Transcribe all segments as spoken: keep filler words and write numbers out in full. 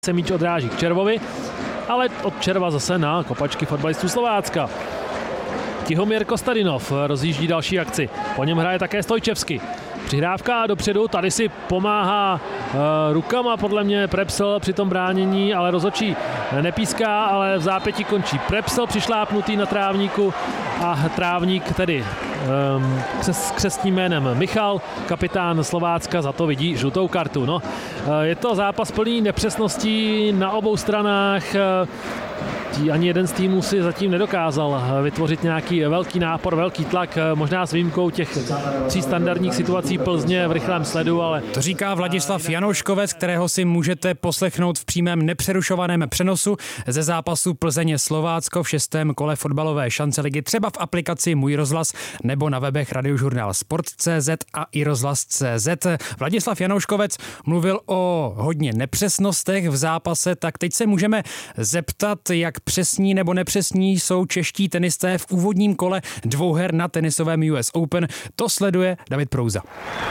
se míč odráží k Červovi, ale od Červa zase na kopačky fotbalistů Slovácka. Tihomír Kostadinov rozjíždí další akci. Po něm hraje také Stojčevsky. Přihrávka dopředu, tady si pomáhá e, rukama podle mě Prepsl při tom bránění, ale rozhodčí nepíská, ale v zápěti končí Prepsl přišlápnutý na trávníku a trávník tedy e, s křestním jménem Michal, kapitán Slovácka, za to vidí žlutou kartu. No, e, je to zápas plný nepřesností na obou stranách. E, Ani jeden z týmů si zatím nedokázal vytvořit nějaký velký nápor, velký tlak, možná s výjimkou těch tří standardních situací Plzně v rychlém sledu, ale... To říká Vladislav Janouškovec, kterého si můžete poslechnout v přímém nepřerušovaném přenosu ze zápasu Plzeň Slovácko v šestém kole fotbalové šance ligy, třeba v aplikaci Můj rozhlas nebo na webech Radiožurnál Sport tečka cé zet a i rozhlas tečka cé zet. Vladislav Janouškovec mluvil o hodně nepřesnostech v zápase, tak teď se můžeme zeptat, jak přesní nebo nepřesní jsou čeští tenisté v úvodním kole dvouher na tenisovém U S Open. To sleduje David Prouza.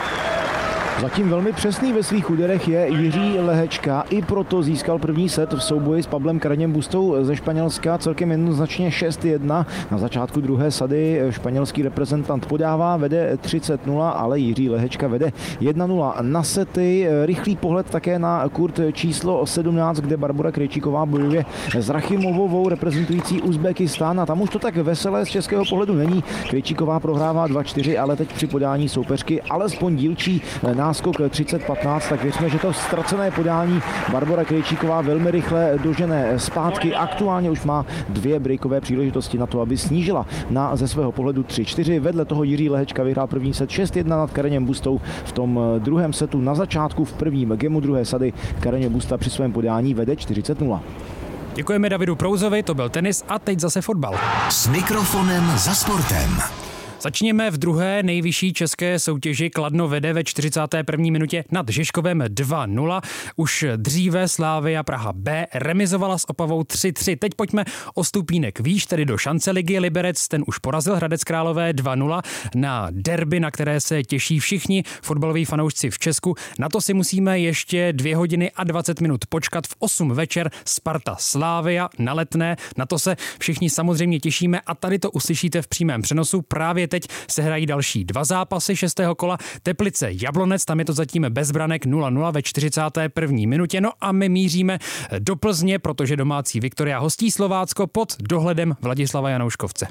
Zatím velmi přesný ve svých úderech je Jiří Lehečka, i proto získal první set v souboji s Pablem Carreñem Bustou ze Španělska celkem jednoznačně šest jedna. Na začátku druhé sady španělský reprezentant podává, vede třicet nula, ale Jiří Lehečka vede jedna nula na sety. Rychlý pohled také na kurt číslo sedmnáct, kde Barbora Krejčíková bojuje s Rachimovovou, reprezentující Uzbekistán, a tam už to tak veselé z českého pohledu není. Krejčíková prohrává dva čtyři, ale teď při podání soupeřky alespoň dílčí náskok třicet patnáct, tak věřme, že to ztracené podání Barbora Krejčíková velmi rychle dožene zpátky. Aktuálně už má dvě breakové příležitosti na to, aby snížila na ze svého pohledu tři čtyři. Vedle toho Jiří Lehečka vyhrál první set šest jedna nad Carreñem Bustou. V tom druhém setu na začátku v prvním gemu druhé sady Carreño Busta při svém podání vede čtyřicet nula. Děkujeme Davidu Prouzovi, to byl tenis a teď zase fotbal. S mikrofonem za sportem. Začněme v druhé nejvyšší české soutěži. Kladno vede ve čtyřicáté první minutě nad Žižkovem dva nula. Už dříve Slavia Praha B remizovala s Opavou tři tři. Teď pojďme o stupínek výš, tedy do šance ligy. Liberec, ten už porazil Hradec Králové dva nula na derby, na které se těší všichni fotbaloví fanoušci v Česku. Na to si musíme ještě dvě hodiny a dvacet minut počkat. V osm večer Sparta Slavia na Letné. Na to se všichni samozřejmě těšíme a tady to uslyšíte v přímém přenosu. Právě teď se hrají další dva zápasy šestého kola. Teplice Jablonec, tam je to zatím bez branek nula nula ve čtyřicáté první minutě. No a my míříme do Plzně, protože domácí Viktoria hostí Slovácko pod dohledem Vladislava Janouškovce.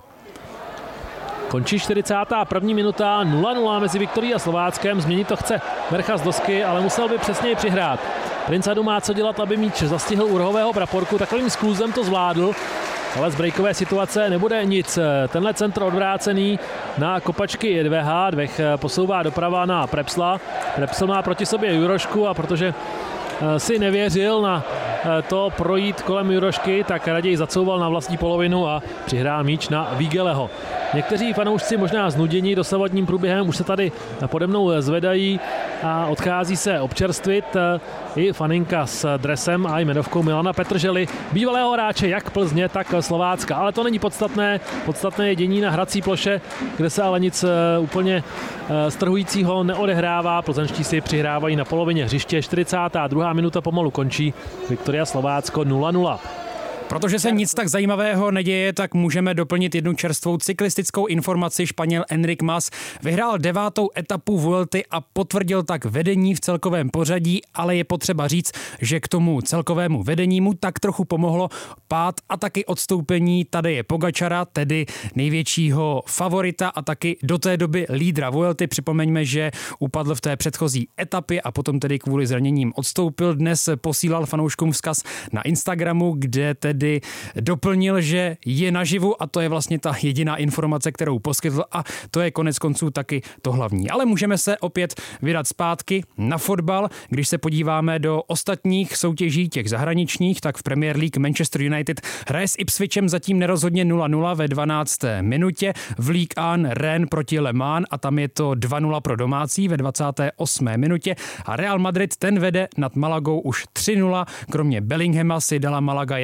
Končí čtyřicátá první minuta, nula nula mezi Viktorií a Slováckem. Změnit to chce Vercha z dosky, ale musel by přesněji přihrát. Princ Adu má co dělat, aby míč zastihl u rohového praporku. Takovým skluzem to zvládl, ale z breakové situace nebude nic. Tenhle centr odvrácený na kopačky Jedveha, Dvech posouvá doprava na Prepsla. Prepsl má proti sobě Jurošku a protože si nevěřil na to projít kolem Jurošky, tak raději zacouval na vlastní polovinu a přihrál míč na Vígeleho. Někteří fanoušci možná znudění dosavadním průběhem už se tady pode mnou zvedají a odchází se občerstvit i faninka s dresem a jmenovkou Milana Petržely, bývalého hráče jak Plzně, tak Slovácka. Ale to není podstatné. Podstatné je dění na hrací ploše, kde se ale nic úplně strhujícího neodehrává. Plzeňští si přihrávají na polovině hřiště. čtyřicátá druhá minuta pomalu končí. Viktoria Slovácko nula nula. Protože se nic tak zajímavého neděje, tak můžeme doplnit jednu čerstvou cyklistickou informaci. Španěl Enric Mas vyhrál devátou etapu Vuelty a potvrdil tak vedení v celkovém pořadí, ale je potřeba říct, že k tomu celkovému vedení mu tak trochu pomohlo pád a taky odstoupení Tadeje Pogačara, tedy největšího favorita a taky do té doby lídra Vuelty. Připomeňme, že upadl v té předchozí etapě a potom tedy kvůli zraněním odstoupil. Dnes posílal fanouškům vzkaz na Instagramu, kde tedy kdy doplnil, že je naživu a to je vlastně ta jediná informace, kterou poskytl a to je konec konců taky to hlavní. Ale můžeme se opět vydat zpátky na fotbal. Když se podíváme do ostatních soutěží, těch zahraničních, tak v Premier League Manchester United hraje s Ipswichem zatím nerozhodně nula nula ve dvanácté minutě. V Ligue jedna Rennes proti Le Mans a tam je to dva nula pro domácí ve dvacáté osmé minutě. A Real Madrid ten vede nad Malagou už tři nula. Kromě Bellinghama si dala Malaga jeden vlastní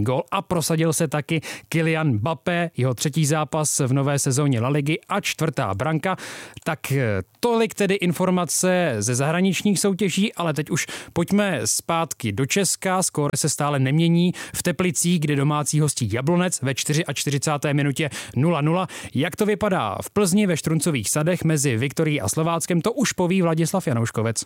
první gól a prosadil se taky Kylian Mbappé, jeho třetí zápas v nové sezóně La Ligy a čtvrtá branka. Tak tolik tedy informace ze zahraničních soutěží, ale teď už pojďme zpátky do Česka. Skóre se stále nemění v Teplicích, kde domácí hostí Jablonec ve čtyřicáté čtvrté minutě nula nula. Jak to vypadá v Plzni ve Štruncových sadech mezi Viktorií a Slováckem, to už poví Vladislav Janouškovec.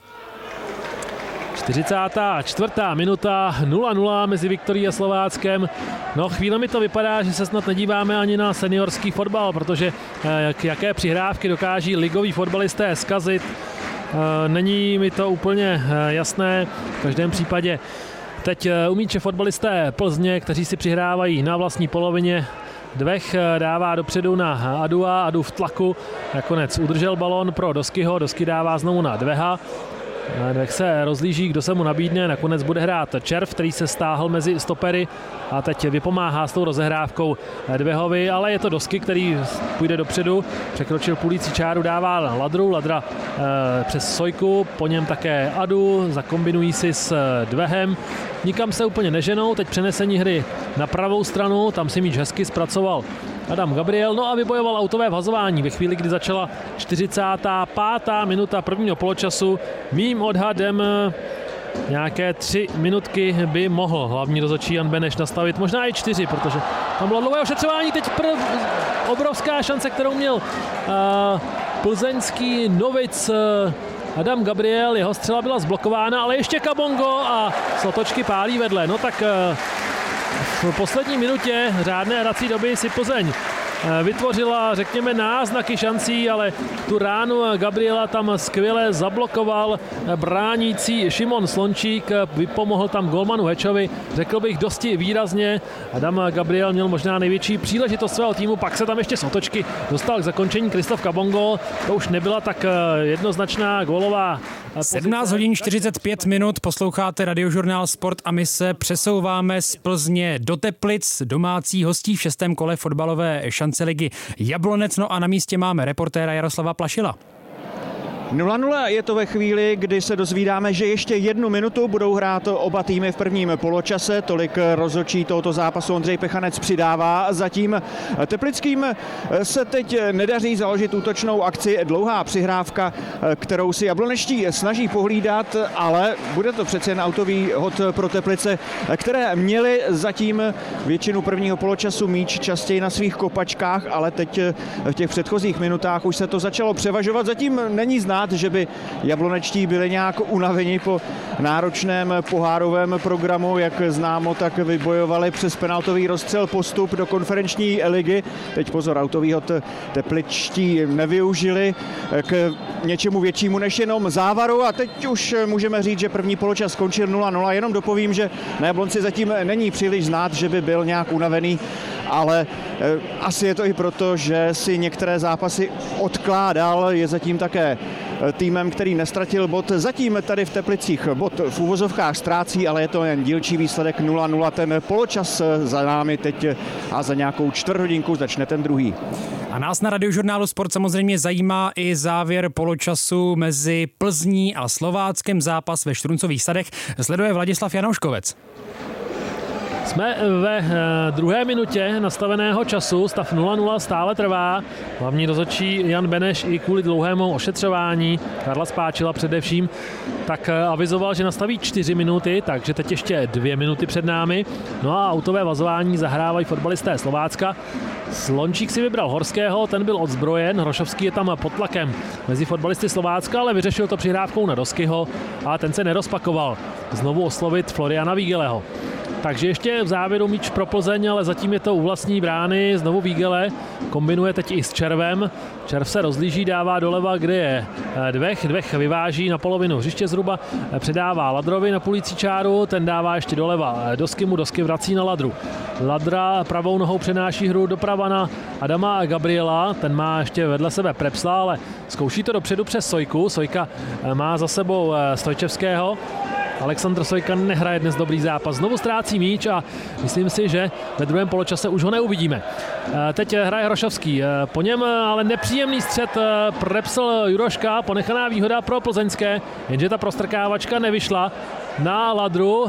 čtyřicátá čtvrtá minuta nula nula mezi Viktorií a Slováckem. No, chvíli to vypadá, že se snad nedíváme ani na seniorský fotbal, protože jak, jaké přihrávky dokáží ligoví fotbalisté zkazit, není mi to úplně jasné. V každém případě teď umíče fotbalisté Plzně, kteří si přihrávají na vlastní polovině. Dvech dává dopředu na Adua, Adu v tlaku, nakonec udržel balon pro Doskyho, Dosky dává znovu na Dveha. Dvech se rozlíží, kdo se mu nabídne, nakonec bude hrát Červ, který se stáhl mezi stopery a teď vypomáhá s tou rozehrávkou Dvehovi, ale je to Dosky, který půjde dopředu, překročil půlící čáru, dává Ladru, Ladra e, přes Sojku, po něm také Adu, zakombinují si s Dvehem, nikam se úplně neženou, teď přenesení hry na pravou stranu, tam si míč hezky zpracoval Adam Gabriel, no a vybojoval autové vhazování ve chvíli, kdy začala čtyřicátá pátá minuta prvního poločasu. Mým odhadem nějaké tři minutky by mohl hlavní rozhodčí Jan Beneš nastavit, možná i čtyři, protože tam bylo dlouhé ošetřování, teď prv, obrovská šance, kterou měl uh, plzeňský novic uh, Adam Gabriel, jeho střela byla zblokována, ale ještě Kabongo a Slotočky pálí vedle, no tak uh, v poslední minutě řádné hrací doby si Plzeň vytvořila, řekněme, náznaky šancí, ale tu ránu Gabriela tam skvěle zablokoval bránící Šimon Slončík, vypomohl tam golmanu Hečovi, řekl bych dosti výrazně. Adam Gabriel měl možná největší příležitost svého týmu, pak se tam ještě z otočky dostal k zakončení Kristof Kabongo, to už nebyla tak jednoznačná gólová sedmnáct hodin čtyřicet pět minut, posloucháte Radiožurnál Sport a my se přesouváme z Plzně do Teplic, domácí hostí v šestém kole fotbalové šance ligy Jablonec, no a na místě máme reportéra Jaroslava Plašila. nula nula je to ve chvíli, kdy se dozvídáme, že ještě jednu minutu budou hrát oba týmy v prvním poločase. Tolik rozhodčí tohoto zápasu Ondřej Pechanec přidává. Zatím teplickým se teď nedaří založit útočnou akci. Dlouhá přihrávka, kterou si jabloneští snaží pohlídat, ale bude to přece jen autový hod pro Teplice, které měly zatím většinu prvního poločasu míč častěji na svých kopačkách, ale teď v těch předchozích minutách už se to začalo převažovat. Zatím není znát, že by jablonečtí byli nějak unaveni po náročném pohárovém programu, jak známo, tak vybojovali přes penaltový rozstřel postup do konferenční ligy. Teď pozor, autový hod tepličtí nevyužili k něčemu většímu než jenom závaru a teď už můžeme říct, že první poločas skončil nula nula. Jenom dopovím, že na Jablonci zatím není příliš znát, že by byl nějak unavený, ale e, asi je to i proto, že si některé zápasy odkládal. Je zatím také týmem, který nestratil bod. Zatím tady v Teplicích bod v úvozovkách ztrácí, ale je to jen dílčí výsledek nula nula. Ten poločas za námi teď a za nějakou čtvrthodinku začne ten druhý. A nás na Radiožurnálu Sport samozřejmě zajímá i závěr poločasu mezi Plzní a Slováckem. Zápas ve Štruncových sadech sleduje Vladislav Janouškovec. Jsme ve druhé minutě nastaveného času, stav nula nula stále trvá. Hlavní rozhodčí Jan Beneš i kvůli dlouhému ošetřování, Karla Spáčila především, tak avizoval, že nastaví čtyři minuty, takže teď ještě dvě minuty před námi. No a autové vazování zahrávají fotbalisté Slovácka. Slončík si vybral Horského, ten byl odzbrojen, Hrošovský je tam pod tlakem mezi fotbalisty Slovácka, ale vyřešil to přihrávkou na Doskyho a ten se nerozpakoval znovu oslovit Floriana Vígeleho. Takže ještě v závěru míč pro Plzeň, ale zatím je to u vlastní brány, znovu Vígele, kombinuje teď i s Červem. Červ se rozlíží, dává doleva, kde je Dvech, Dvech vyváží na polovinu hřiště zhruba, předává Ladrovi na půlící čáru, ten dává ještě doleva Dosky mu, Dosky vrací na Ladru. Ladra pravou nohou přenáší hru doprava na Adama Gabriela, ten má ještě vedle sebe Prepsla, ale zkouší to dopředu přes Sojku, Sojka má za sebou Stojčevského. Aleksandr Sojka nehraje dnes dobrý zápas, znovu ztrácí míč a myslím si, že ve druhém poločase už ho neuvidíme. Teď hraje Hrošovský, po něm ale nepříjemný střet Prepsl Juroška, ponechaná výhoda pro plzeňské, jenže ta prostrkávačka nevyšla na Ladru.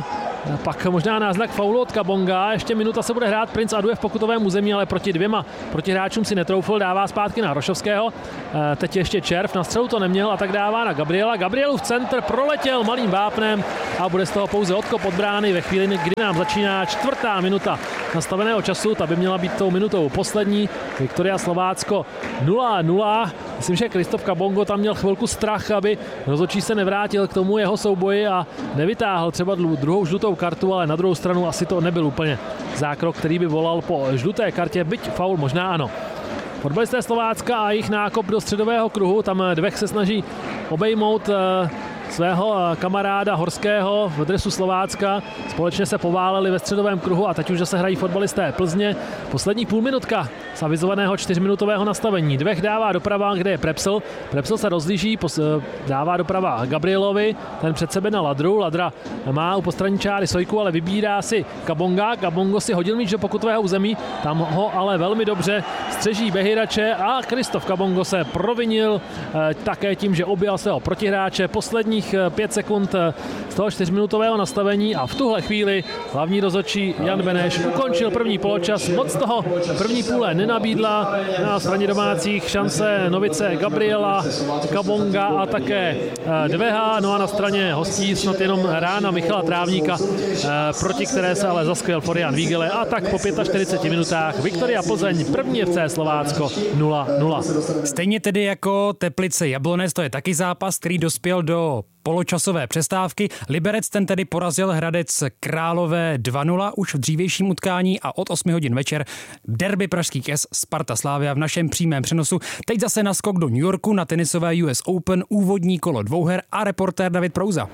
Pak možná náznak faulu od Kabonga, ještě minuta se bude hrát, Princ Adu je v pokutovém území, ale proti dvěma protihráčům si netroufl, dává zpátky na Rošovského, teď ještě Červ, na střelu to neměl a tak dává na Gabriela, Gabrielův centr proletěl malým vápnem a bude z toho pouze odkop od brány ve chvíli, kdy nám začíná čtvrtá minuta nastaveného času, ta by měla být tou minutou poslední, Viktoria Slovácko nula nula, myslím, že Kristof Kabongo tam měl chvilku strach, aby rozhodčí se nevrátil k tomu jeho souboji a nevytáhl třeba druhou žlutou kartu, ale na druhou stranu asi to nebyl úplně zákrok, který by volal po žluté kartě, byť faul možná ano. Fotbalisté Slovácka a jejich nákop do středového kruhu, tam Dvech se snaží obejmout svého kamaráda Horského v dresu Slovácka. Společně se pováleli ve středovém kruhu a teď už zase hrají fotbalisté Plzně. Poslední půlminutka z avizovaného čtyřminutového nastavení. Dvech dává doprava, kde je Prepsl. Prepsl se rozlíží, dává doprava Gabrielovi, ten před sebe na Ladru. Ladra má u postranní čáry Sojku, ale vybírá si Kabonga. Kabongo si hodil míč do pokutového území, tam ho ale velmi dobře střeží Behirače a Kristof Kabongo se provinil eh, také tím, že objal svého protihráče. Poslední pět sekund z toho čtyřminutového nastavení a v tuhle chvíli hlavní rozhodčí Jan Beneš ukončil první poločas. Moc toho první půle nenabídla na straně domácích šance Novice Gabriela, Kabonga a také Dveha. No a na straně hostí snad jenom rána Michala Trávníka, proti které se ale zaskvěl Florian Vígele. A tak po čtyřiceti pěti minutách Viktoria Plzeň, první F C Slovácko nula nula. Stejně tedy jako Teplice Jablonec, to je taky zápas, který dospěl do poločasové přestávky. Liberec ten tedy porazil Hradec Králové dva nula už v dřívějším utkání a od osmi hodin večer derby pražských S Sparta Slavia v našem přímém přenosu. Teď zase naskok do New Yorku na tenisové U S Open, úvodní kolo dvouher a reportér David Prouza.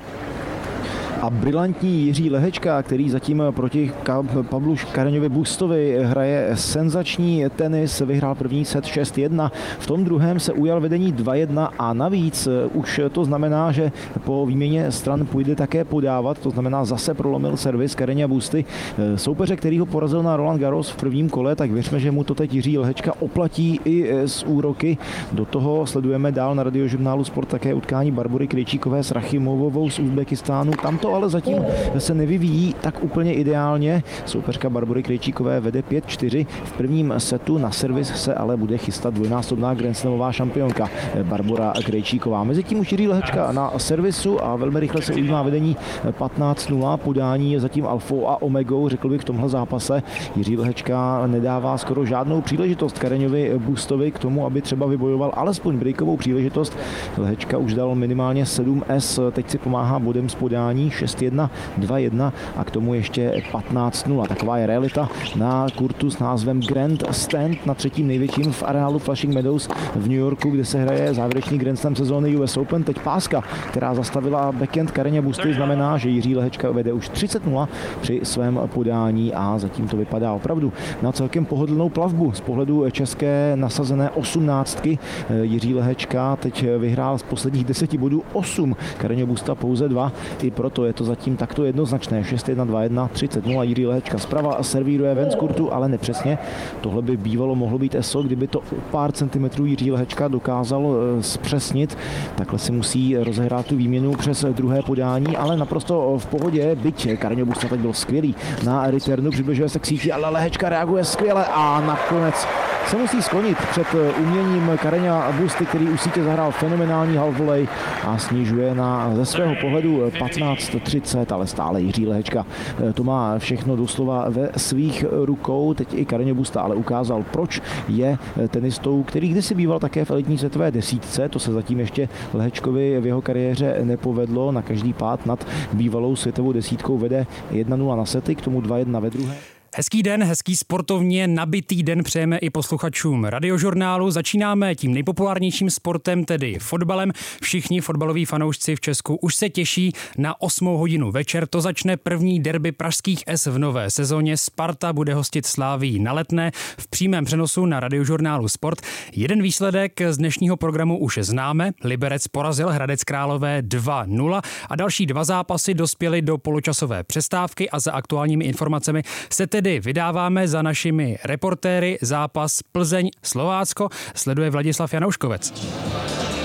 A brilantní Jiří Lehečka, který zatím proti Pavlu Kareňovi Bustovi hraje senzační tenis, vyhrál první set šest jedna, v tom druhém se ujal vedení dva jedna a navíc už to znamená, že po výměně stran půjde také podávat, to znamená zase prolomil servis Kareňa Busty. Soupeře, který ho porazil na Roland Garros v prvním kole, tak věřme, že mu to teď Jiří Lehečka oplatí i z úroky. Do toho sledujeme dál na Radiožurnálu Sport také utkání Barbory Krejčíkové s Rachimovovou z Uzbekistánu. Tam to ale zatím se nevyvíjí tak úplně ideálně. Soupeřka Barbory Krejčíkové vede pět čtyři. V prvním setu na servis se ale bude chystat dvojnásobná grandslamová šampionka Barbora Krejčíková. Mezitím už Jiří Lehečka na servisu a velmi rychle se ujímá vedení patnáct nula. Podání je zatím alfou a omegou, řekl bych v tomhle zápase. Jiří Lehečka nedává skoro žádnou příležitost Kareňovi Bustovi k tomu, aby třeba vybojoval alespoň breakovou příležitost. Lehečka už dal minimálně sedm es, teď si pomáhá bodem z podání šest jedna, dva jedna a k tomu ještě patnáct nula. Taková je realita na kurtu s názvem Grand Stand na třetím největším v areálu Flushing Meadows v New Yorku, kde se hraje závěrečný Grand Slam sezóny U S Open. Teď páska, která zastavila backhand Kareně Busty, znamená, že Jiří Lehečka vede už třicet nula při svém podání a zatím to vypadá opravdu na celkem pohodlnou plavbu z pohledu české nasazené osmnáctky. Jiří Lehečka teď vyhrál z posledních deseti bodů osm, Kareně Busta pouze dva, i proto je to zatím takto jednoznačné. šest jedna, dva jedna, třicet nula. Jiří Lehečka zprava servíruje ven z kurtu, ale nepřesně. Tohle by bývalo mohlo být eso, kdyby to o pár centimetrů Jiří Lehečka dokázal zpřesnit. Takhle si musí rozehrát tu výměnu přes druhé podání, ale naprosto v pohodě, byť Kareňo Busta teď byl skvělý na returnu, přibližuje se k síti, ale Lehečka reaguje skvěle a nakonec se musí sklonit před uměním Kareňa Busty, který u sítě zahrál fenomenální half volley a snižuje na ze svého pohledu patnáct třicet, ale stále Jiří Lehečka to má všechno doslova ve svých rukou. Teď i Kareňo Busta ale ukázal, proč je tenistou, který kdysi býval také v elitní světové desítce. To se zatím ještě Lehečkovi v jeho kariéře nepovedlo. Na každý pád nad bývalou světovou desítkou vede jedna nula na sety, k tomu dva jedna ve druhé. Hezký den, hezký sportovně nabitý den přejeme i posluchačům Radiožurnálu. Začínáme tím nejpopulárnějším sportem, tedy fotbalem. Všichni fotbaloví fanoušci v Česku už se těší na osmou hodinu večer. To začne první derby pražských S v nové sezóně. Sparta bude hostit Slavii na Letné v přímém přenosu na Radiožurnálu Sport. Jeden výsledek z dnešního programu už známe. Liberec porazil Hradec Králové dva nula a další dva zápasy dospěly do poločasové přestávky a za aktuálními informacemi se tedy Tedy vydáváme za našimi reportéry. Zápas Plzeň Slovácko sleduje Vladislav Janouškovec.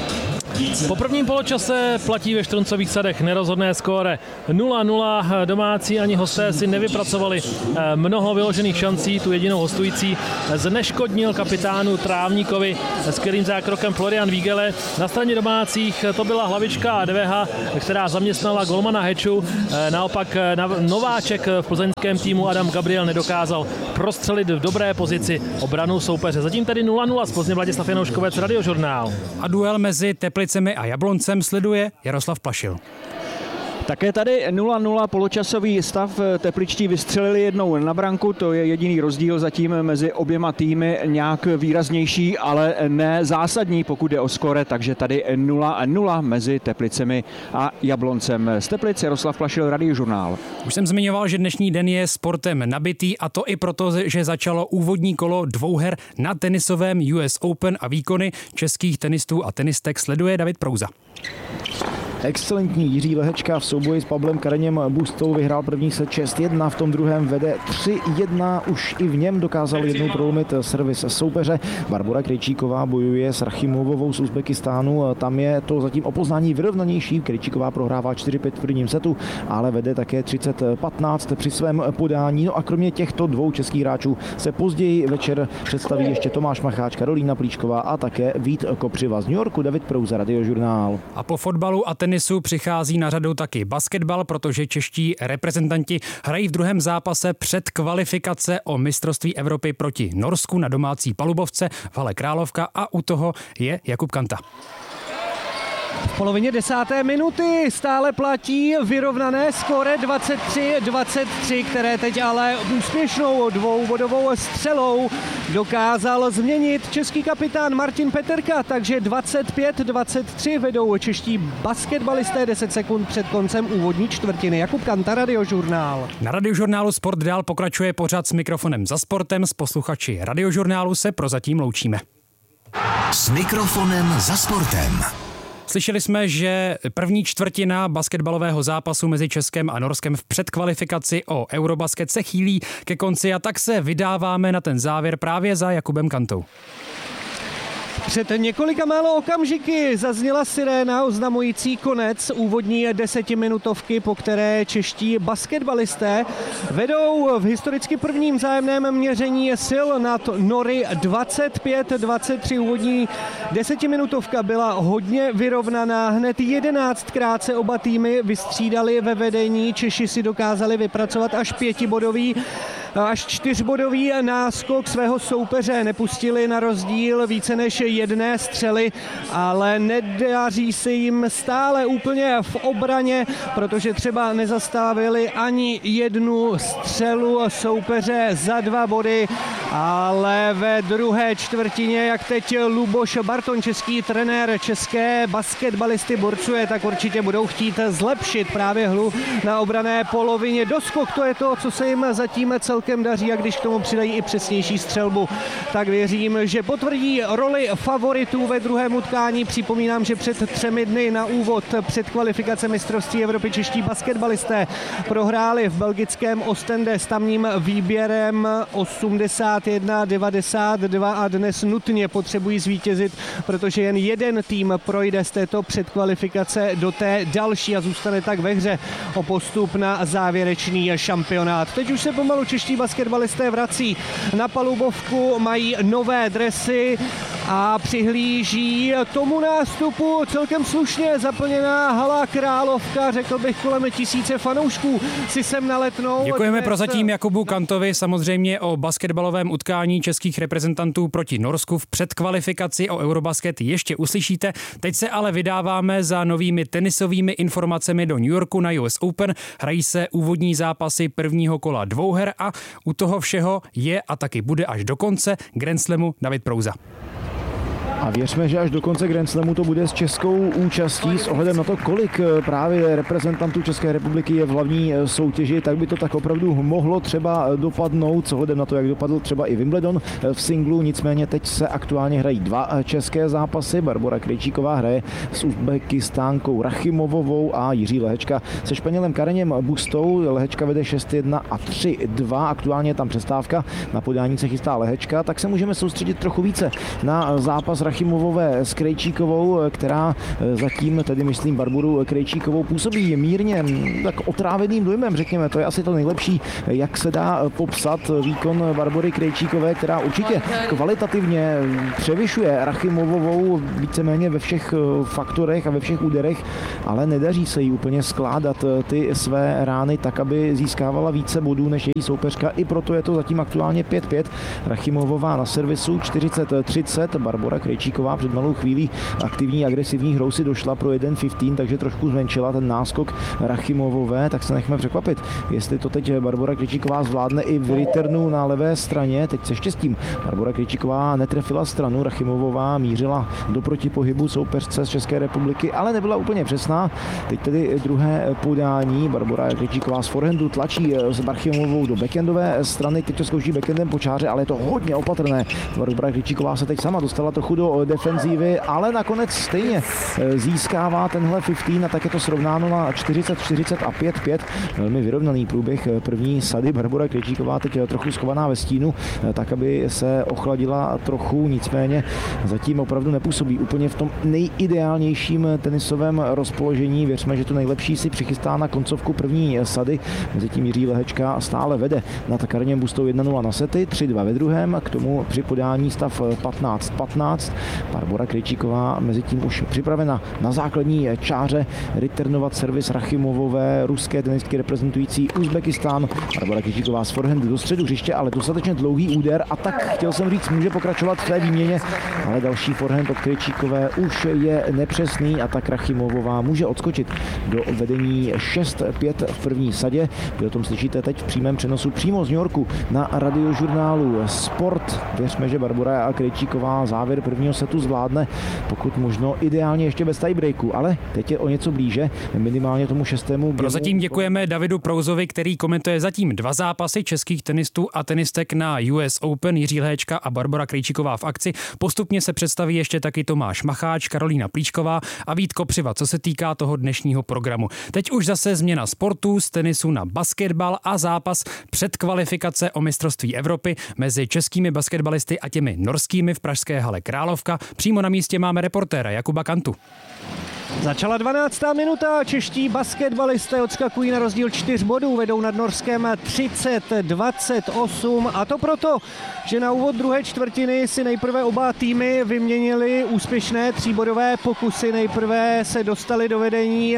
Po prvním poločase platí ve Štruncových sadech nerozhodné skóre nula nula. Domácí ani hosté si nevypracovali mnoho vyložených šancí. Tu jedinou hostující zneškodnil kapitánu Trávníkovi skvělým zákrokem Florian Vígele. Na straně domácích to byla hlavička A D V H, která zaměstnala golmana Heču. Naopak nováček v plzeňském týmu Adam Gabriel nedokázal prostřelit v dobré pozici obranu soupeře. Zatím tedy nula nula z Plzně. Vladislav Janouškovec, Radiožurnál. A duel mezi Teplicemi a Jabloncem sleduje Jaroslav Plašil. Také tady nula nula, poločasový stav. Tepličtí vystřelili jednou na branku, to je jediný rozdíl zatím mezi oběma týmy, nějak výraznější, ale ne zásadní, pokud jde o skóre, takže tady nula nula mezi Teplicemi a Jabloncem. Z Teplic Jaroslav Plašil, Radiožurnál. Už jsem zmiňoval, že dnešní den je sportem nabitý, a to i proto, že začalo úvodní kolo dvouher na tenisovém U S Open a výkony českých tenistů a tenistek sleduje David Prouza. Excelentní Jiří Lehečka v souboji s Pavlem Kareněm Bustou vyhrál první set šest jedna, v tom druhém vede tři jedna, už i v něm dokázal jednou prolomit servis soupeře. Barbora Krejčíková bojuje s Rachimovovou z Uzbekistánu, tam je to zatím o poznání vyrovnanější. Krejčíková prohrává čtyři pět v prvním setu, ale vede také třicet patnáct při svém podání. No a kromě těchto dvou českých hráčů se později večer představí ještě Tomáš Macháč, Karolína Plíčková a také Vít Kopřiva. Z New Yorku David Prouza, Radiožurnál. A po fotbalu a tenisu přichází na řadu taky basketbal, protože čeští reprezentanti hrají v druhém zápase před kvalifikace o mistrovství Evropy proti Norsku na domácí palubovce v hale Královka a u toho je Jakub Kanta. V polovině desáté minuty stále platí vyrovnané skóre dvacet tři dvacet tři, které teď ale úspěšnou dvoubodovou střelou dokázal změnit český kapitán Martin Peterka, takže dvacet pět dvacet tři vedou čeští basketbalisté deset sekund před koncem úvodní čtvrtiny. Jakub Kanta, Radiožurnál. Na Radiožurnálu Sport dál pokračuje pořad s mikrofonem za sportem. S posluchači Radiožurnálu se prozatím loučíme. S mikrofonem za sportem. Slyšeli jsme, že první čtvrtina basketbalového zápasu mezi Českem a Norskem v předkvalifikaci o Eurobasket se chýlí ke konci, a tak se vydáváme na ten závěr právě za Jakubem Kantou. Před několika málo okamžiky zazněla siréna oznamující konec úvodní desetiminutovky, po které čeští basketbalisté vedou v historicky prvním vzájemném měření sil nad Nory dvacet pět dvacet tři. Úvodní desetiminutovka byla hodně vyrovnaná. Hned jedenáctkrát se oba týmy vystřídali ve vedení. Češi si dokázali vypracovat až pětibodový až čtyřbodový náskok svého soupeře. Nepustili na rozdíl více než jedné střely, ale nedaří se jim stále úplně v obraně, protože třeba nezastavili ani jednu střelu soupeře za dva body, ale ve druhé čtvrtině, jak teď Luboš Barton, český trenér české basketbalisty borcuje, tak určitě budou chtít zlepšit právě hru na obranné polovině. Doskok, to je to, co se jim zatím celkem daří, a když k tomu přidají i přesnější střelbu, tak věřím, že potvrdí roli favoritů ve druhém utkání. Připomínám, že před třemi dny na úvod před kvalifikace mistrovství Evropy čeští basketbalisté prohráli v belgickém Ostende s tamním výběrem osmdesát jedna devadesát dva a dnes nutně potřebují zvítězit, protože jen jeden tým projde z této předkvalifikace do té další a zůstane tak ve hře o postup na závěrečný šampionát. Teď už se pomalu čeští basketbalisté vrací na palubovku, mají nové dresy a přihlíží tomu nástupu celkem slušně zaplněná hala Královka, řekl bych kolem tisíce fanoušků si sem naletnou. Děkujeme prozatím Jakubu Kantovi. Samozřejmě o basketbalovém utkání českých reprezentantů proti Norsku v předkvalifikaci o Eurobasket ještě uslyšíte. Teď se ale vydáváme za novými tenisovými informacemi do New Yorku na U S Open. Hrají se úvodní zápasy prvního kola dvouher a u toho všeho je a taky bude až do konce Grand Slamu David Prouza. A věřme, že až do konce Grand Slamu to bude s českou účastí. S ohledem na to, kolik právě reprezentantů České republiky je v hlavní soutěži, tak by to tak opravdu mohlo třeba dopadnout, s ohledem na to, jak dopadl třeba i Wimbledon v singlu. Nicméně teď se aktuálně hrají dva české zápasy. Barbora Krejčíková hraje s Uzbekistánkou Rachimovovou a Jiří Lehečka se Španělem Kareněm Bustou. Lehečka vede šest jedna a tři dva. Aktuálně je tam přestávka. Na podání se chystá Lehečka, tak se můžeme soustředit trochu více na zápas Rachimovové s Krejčíkovou, která zatím, tedy myslím Barboru Krejčíkovou, působí mírně tak otráveným dojmem, řekněme. To je asi to nejlepší, jak se dá popsat výkon Barbory Krejčíkové, která určitě kvalitativně převyšuje Rachimovou víceméně ve všech faktorech a ve všech úderech, ale nedaří se jí úplně skládat ty své rány tak, aby získávala více bodů než její soupeřka. I proto je to zatím aktuálně pět pět. Rachimovová na servisu čtyřicet třicet. Barbora Krejčíková před malou chvílí aktivní agresivní hrou si došla pro jeden patnáct, takže trošku zmenšila ten náskok Rachimovové, tak se nechme překvapit, jestli to teď Barbora Krejčíková zvládne i v returnu na levé straně. Teď se štěstím Barbora Krejčíková netrefila stranu, Rachimovová mířila do protipohybu soupeřce z České republiky, ale nebyla úplně přesná. Teď tedy druhé podání. Barbora Krejčíková z forehandu tlačí s Rachimovou do backendové strany, teď to zkouší backendem po čáře, ale je to hodně opatrné. Barbora Krejčíková se teď sama dostala trochu do defenzívy, ale nakonec stejně získává tenhle patnáct a tak je to srovnáno na čtyřicet čtyřicet a pět pět. Velmi vyrovnaný průběh první sady. Barbora Krejčíková teď trochu schovaná ve stínu, tak aby se ochladila trochu, nicméně zatím opravdu nepůsobí úplně v tom nejideálnějším tenisovém rozpoložení. Věřme, že to nejlepší si přichystá na koncovku první sady. Mezitím Jiří Lehečka stále vede nad Karněm Bustou jedna nula na sety, tři dva ve druhém, k tomu při podání stav patnáct patnáct. Barbora Krejčíková mezitím už připravena na základní čáře returnovat servis Rachimovové, ruské tenistky reprezentující Uzbekistán. Barbora Krejčíková z forehandu do středu hřiště, ale dostatečně dlouhý úder a tak chtěl jsem říct, může pokračovat v té výměně, ale další forehand od Krejčíkové už je nepřesný a tak Rachimovová může odskočit do vedení šest pět v první sadě. Vy o tom slyšíte teď v přímém přenosu přímo z New Yorku na radiožurnálu Sport. Věřme, že Barbora Krejčíková závěr prvního setu zvládne, pokud možno ideálně ještě bez tiebreaku, ale teď je o něco blíže, minimálně tomu šestému. Prozatím děkujeme Davidu Prouzovi, který komentuje zatím dva zápasy českých tenistů a tenistek na U S Open. Jiří Lehečka a Barbora Krejčíková v akci. Postupně se představí ještě taky Tomáš Macháč, Karolína Plíčková a Vít Kopřiva, co se týká toho dnešního programu. Teď už zase změna sportu z tenisu na basketbal a zápas předkvalifikace o mistrovství Evropy mezi českými basketbalisty a těmi norskými v pražské hale Královka. Přímo na místě máme reportéra Jakuba Kantu. Začala dvanáctá minuta, čeští basketbalisté odskakují na rozdíl čtyř bodů, vedou nad Norskem třicet dvacet osm a to proto, že na úvod druhé čtvrtiny si nejprve oba týmy vyměnili úspěšné tříbodové pokusy, nejprve se dostali do vedení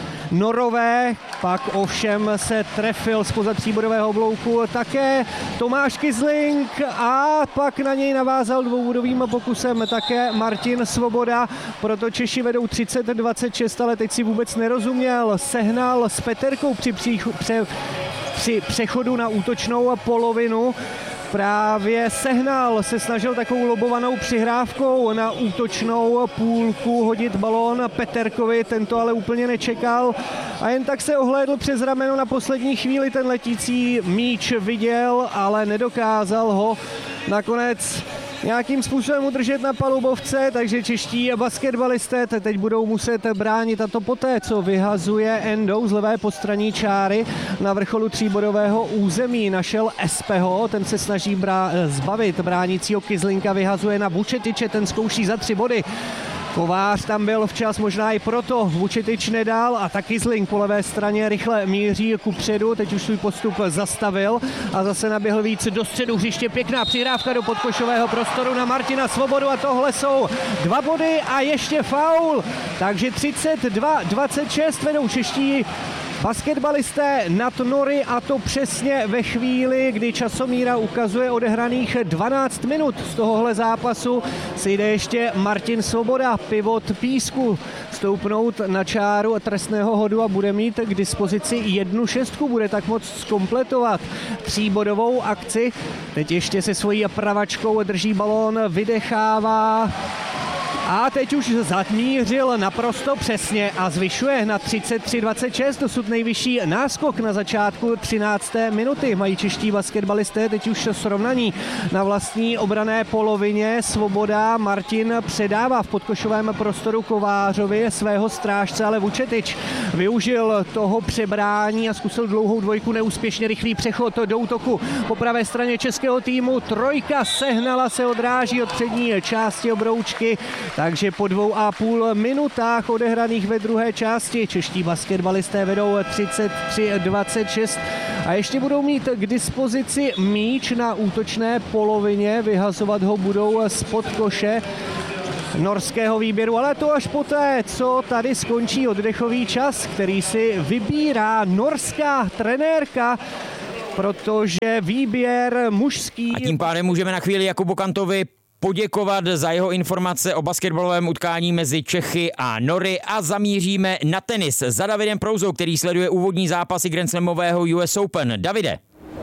Norové, pak ovšem se trefil zpoza tříbodového oblouku také Tomáš Kysling a pak na něj navázal dvoubodovým pokusem také Martin Svoboda, proto Češi vedou třicet dvacet šest, ale teď si vůbec nerozuměl, sehnal s Peterkou při, přích, pře, při přechodu na útočnou polovinu. Právě sehnal, se snažil takovou lobovanou přihrávkou na útočnou půlku hodit balón Peterkovi, tento ale úplně nečekal a jen tak se ohlédl přes rameno na poslední chvíli, ten letící míč viděl, ale nedokázal ho nakonec nějakým způsobem udržet na palubovce, takže čeští basketbalisté teď budou muset bránit, a to poté, co vyhazuje Endo z levé podstraní čáry na vrcholu tříbodového území. Našel Espeho, ten se snaží brá- zbavit bránícího Kyslinka, vyhazuje na Vučetiče, ten zkouší za tři body. Kovář tam byl včas, možná i proto Vučetič nedal a taky Kysling po levé straně rychle míří kupředu, teď už svůj postup zastavil a zase naběhl víc do středu hřiště, pěkná přihrávka do podkošového prostoru na Martina Svobodu a tohle jsou dva body a ještě faul, takže třicet dva dvacet šest vedou čeští basketbalisté nad Nory a to přesně ve chvíli, kdy časomíra ukazuje odehraných dvanáct minut. Z tohohle zápasu si jde ještě Martin Svoboda, pivot Písku, stoupnout na čáru trestného hodu a bude mít k dispozici jednu šestku, bude tak moc zkompletovat tříbodovou akci. Teď ještě se svojí pravačkou drží balón, vydechává A teď už zamířil naprosto přesně a zvyšuje na třicet tři dvacet šest, dosud nejvyšší náskok na začátku třinácté minuty. Mají čeští basketbalisté teď už srovnaní na vlastní obranné polovině. Svoboda, Martin předává v podkošovém prostoru Kovářovi svého strážce, ale Vučetič využil toho přebrání a zkusil dlouhou dvojku, neúspěšně rychlý přechod do útoku po pravé straně českého týmu. Trojka sehnala, se odráží od přední části obroučky. Takže po dvou a půl minutách odehraných ve druhé části čeští basketbalisté vedou třicet tři dvacet šest a ještě budou mít k dispozici míč na útočné polovině, vyhazovat ho budou spod koše norského výběru, ale to až poté, co tady skončí oddechový čas, který si vybírá norská trenérka, protože výběr mužský... A tím pádem můžeme na chvíli Jakubu Kantovi poděkovat za jeho informace o basketbalovém utkání mezi Čechy a Nory a zamíříme na tenis za Davidem Prouzou, který sleduje úvodní zápasy Grand Slamového U S Open. Davide.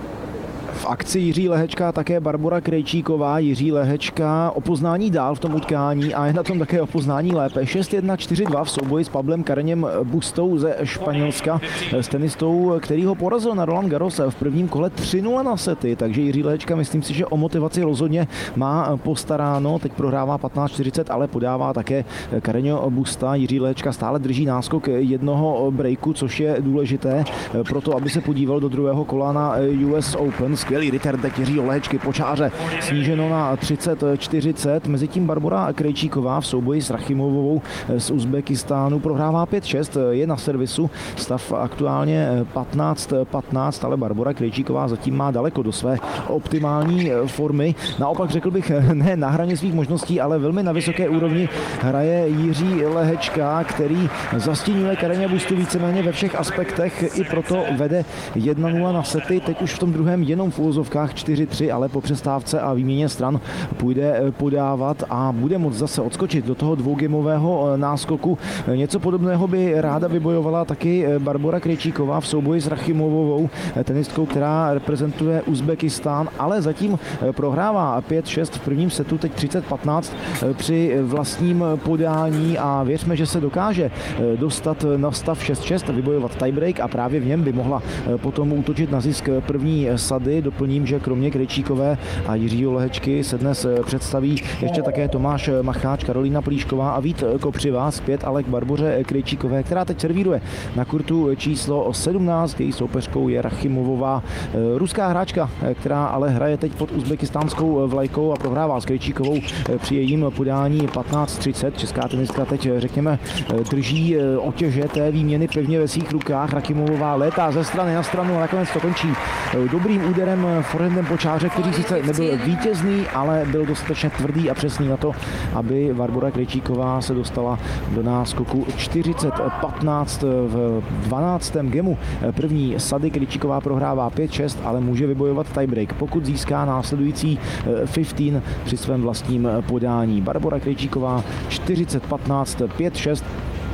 V akci Jiří Lehečka a také Barbora Krejčíková. Jiří Lehečka o poznání dál v tom utkání a je na tom také o poznání lépe. šest jedna čtyři dva v souboji s Pablem Carreñem Bustou ze Španělska, s tenistou, který ho porazil na Roland Garros v prvním kole tři nula na sety, takže Jiří Lehečka, myslím si, že o motivaci rozhodně má postaráno. Teď prohrává patnáct čtyřicet, ale podává také Carreño Busta. Jiří Lehečka stále drží náskok jednoho breaku, což je důležité pro to, aby se podíval do druhého kola na U S Open. Skvělý return teď Jiřího Lehečky po čáře, sníženo na třicet čtyřicet. Mezitím Barbora Krejčíková v souboji s Rachimovou z Uzbekistánu prohrává pět šest, je na servisu, stav aktuálně patnáct patnáct, ale Barbora Krejčíková zatím má daleko do své optimální formy. Naopak řekl bych, ne na hraně svých možností, ale velmi na vysoké úrovni hraje Jiří Lehečka, který zastínuje Carreña Bustu víceméně ve všech aspektech, i proto vede jedna nula na sety, teď už v tom druhém jenom v úvozovkách čtyři tři, ale po přestávce a výměně stran půjde podávat a bude moct zase odskočit do toho dvougameového náskoku. Něco podobného by ráda vybojovala taky Barbora Krejčíková v souboji s Rachimovou, tenistkou, která reprezentuje Uzbekistán, ale zatím prohrává pět šest v prvním setu, teď třicet patnáct při vlastním podání a věřme, že se dokáže dostat na stav šest šest, vybojovat tiebreak a právě v něm by mohla potom útočit na zisk první sady. Doplním, že kromě Krejčíkové a Jiřího Lehečky se dnes představí ještě také Tomáš Macháč, Karolína Plíšková a Vít Kopřivá, zpět ale k Barboře Krejčíkové, která teď servíruje na kurtu číslo sedmnáct. Její soupeřkou je Rachimovová, ruská hráčka, která ale hraje teď pod uzbekistánskou vlajkou a prohrává s Krejčíkovou při jejím podání patnáct třicet. Česká tenistka teď, řekněme, drží otěže té výměny pevně ve svých rukách. Rachimovová létá ze strany na stranu a nakonec to končí dobrým úderem forehandem po čáře, který sice nebyl vítězný, ale byl dostatečně tvrdý a přesný na to, aby Barbora Krejčíková se dostala do náskoku čtyřicet patnáct v dvanáctém gemu. První sady Krejčíková prohrává pět šest, ale může vybojovat tiebreak, pokud získá následující patnáct při svém vlastním podání. Barbora Krejčíková čtyřicet patnáct, pět šest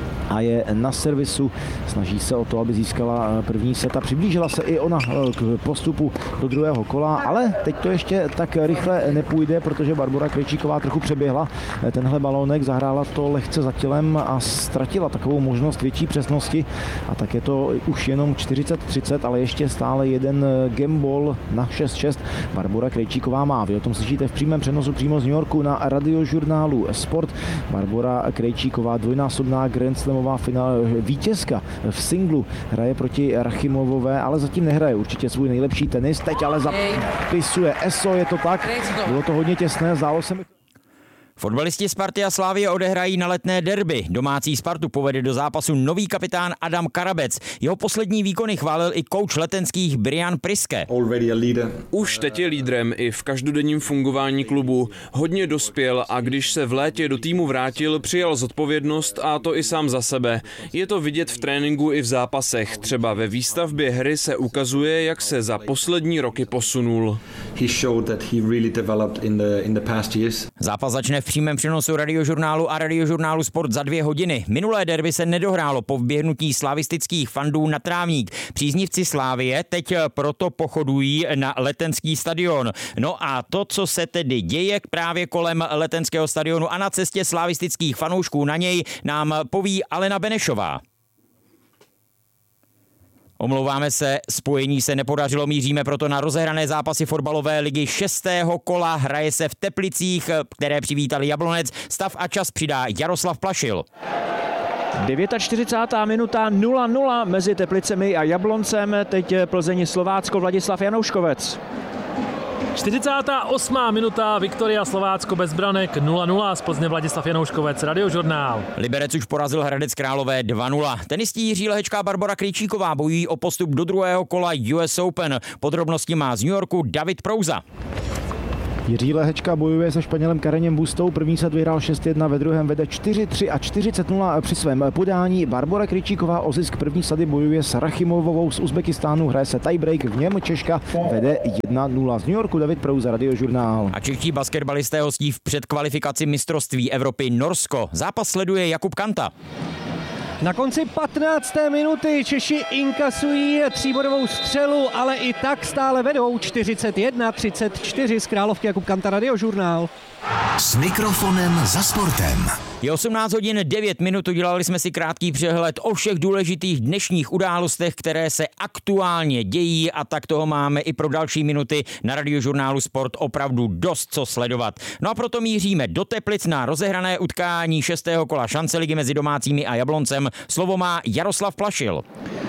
a je na servisu. Snaží se o to, aby získala první set a přiblížila se i ona k postupu do druhého kola, ale teď to ještě tak rychle nepůjde, protože Barbora Krejčíková trochu přeběhla tenhle balónek, zahrála to lehce za tělem a ztratila takovou možnost větší přesnosti a tak je to už jenom čtyřicet třicet, ale ještě stále jeden gameball na šest šest. Barbora Krejčíková má. Vy o tom slyšíte v přímém přenosu přímo z New Yorku na radiožurnálu Sport. Barbora Krejčíková, dvojnásobná Grand Slam finál, vítězka v singlu, hraje proti Rachimovové, ale zatím nehraje určitě svůj nejlepší tenis. Teď ale zapisuje eso, je to tak. Bylo to hodně těsné, zdálo se mi. Fotbalisti Sparty a Slavie odehrají na letné derby. Domácí Spartu povede do zápasu nový kapitán Adam Karabec. Jeho poslední výkony chválil i kouč letenských Brian Priske. Už teď je lídrem i v každodenním fungování klubu. Hodně dospěl a když se v létě do týmu vrátil, přijal zodpovědnost a to i sám za sebe. Je to vidět v tréninku i v zápasech. Třeba ve výstavbě hry se ukazuje, jak se za poslední roky posunul. Zápas začne v přímém přenosu Radiožurnálu a Radiožurnálu Sport za dvě hodiny. Minulé derby se nedohrálo po vběhnutí slavistických fandů na trávník. Příznivci Slávie teď proto pochodují na Letenský stadion. No a to, co se tedy děje právě kolem Letenského stadionu a na cestě slavistických fanoušků na něj, nám poví Alena Benešová. Omlouváme se, spojení se nepodařilo, míříme proto na rozehrané zápasy fotbalové ligy šestého kola. Hraje se v Teplicích, které přivítali Jablonec. Stav a čas přidá Jaroslav Plašil. čtyřicátá devátá minuta, nula nula mezi Teplicemi a Jabloncem. Teď Plzeň Slovácko, Vladislav Janouškovec. čtyřicátá osmá minuta, Viktoria Slovácko bez branek, nula nula, z Plzně Vladislav Janouškovec, Radiožurnál. Liberec už porazil Hradec Králové dva nula. Tenistí Jiří Lehečka a Barbora Krejčíková bojují o postup do druhého kola U S Open. Podrobnosti má z New Yorku David Prouza. Jiří Lehečka bojuje se Španělem Kareněm Bustou. První set vyhrál šest jedna, ve druhém vede čtyři tři a čtyřicet nula při svém podání. Barbora Krejčíková o zisk první sady bojuje s Rachimovovou z Uzbekistánu. Hraje se tiebreak, v něm Češka vede jedna nula. Z New Yorku David Prouza, Radiožurnál. A čeští basketbalisté hostí v předkvalifikaci mistrovství Evropy Norsko. Zápas sleduje Jakub Kanta. Na konci patnácté minuty Češi inkasují tříbodovou střelu, ale i tak stále vedou čtyřicet jedna třicet čtyři z Královky. Jakub Kanta, Radiožurnál. S mikrofonem za sportem. Je osmnáct hodin devět minut, udělali jsme si krátký přehled o všech důležitých dnešních událostech, které se aktuálně dějí, a tak toho máme i pro další minuty na Radiožurnálu Sport opravdu dost co sledovat. No a proto míříme do Teplic na rozehrané utkání šestého kola šance ligy mezi domácími a Jabloncem. Slovo má Jaroslav Plašil.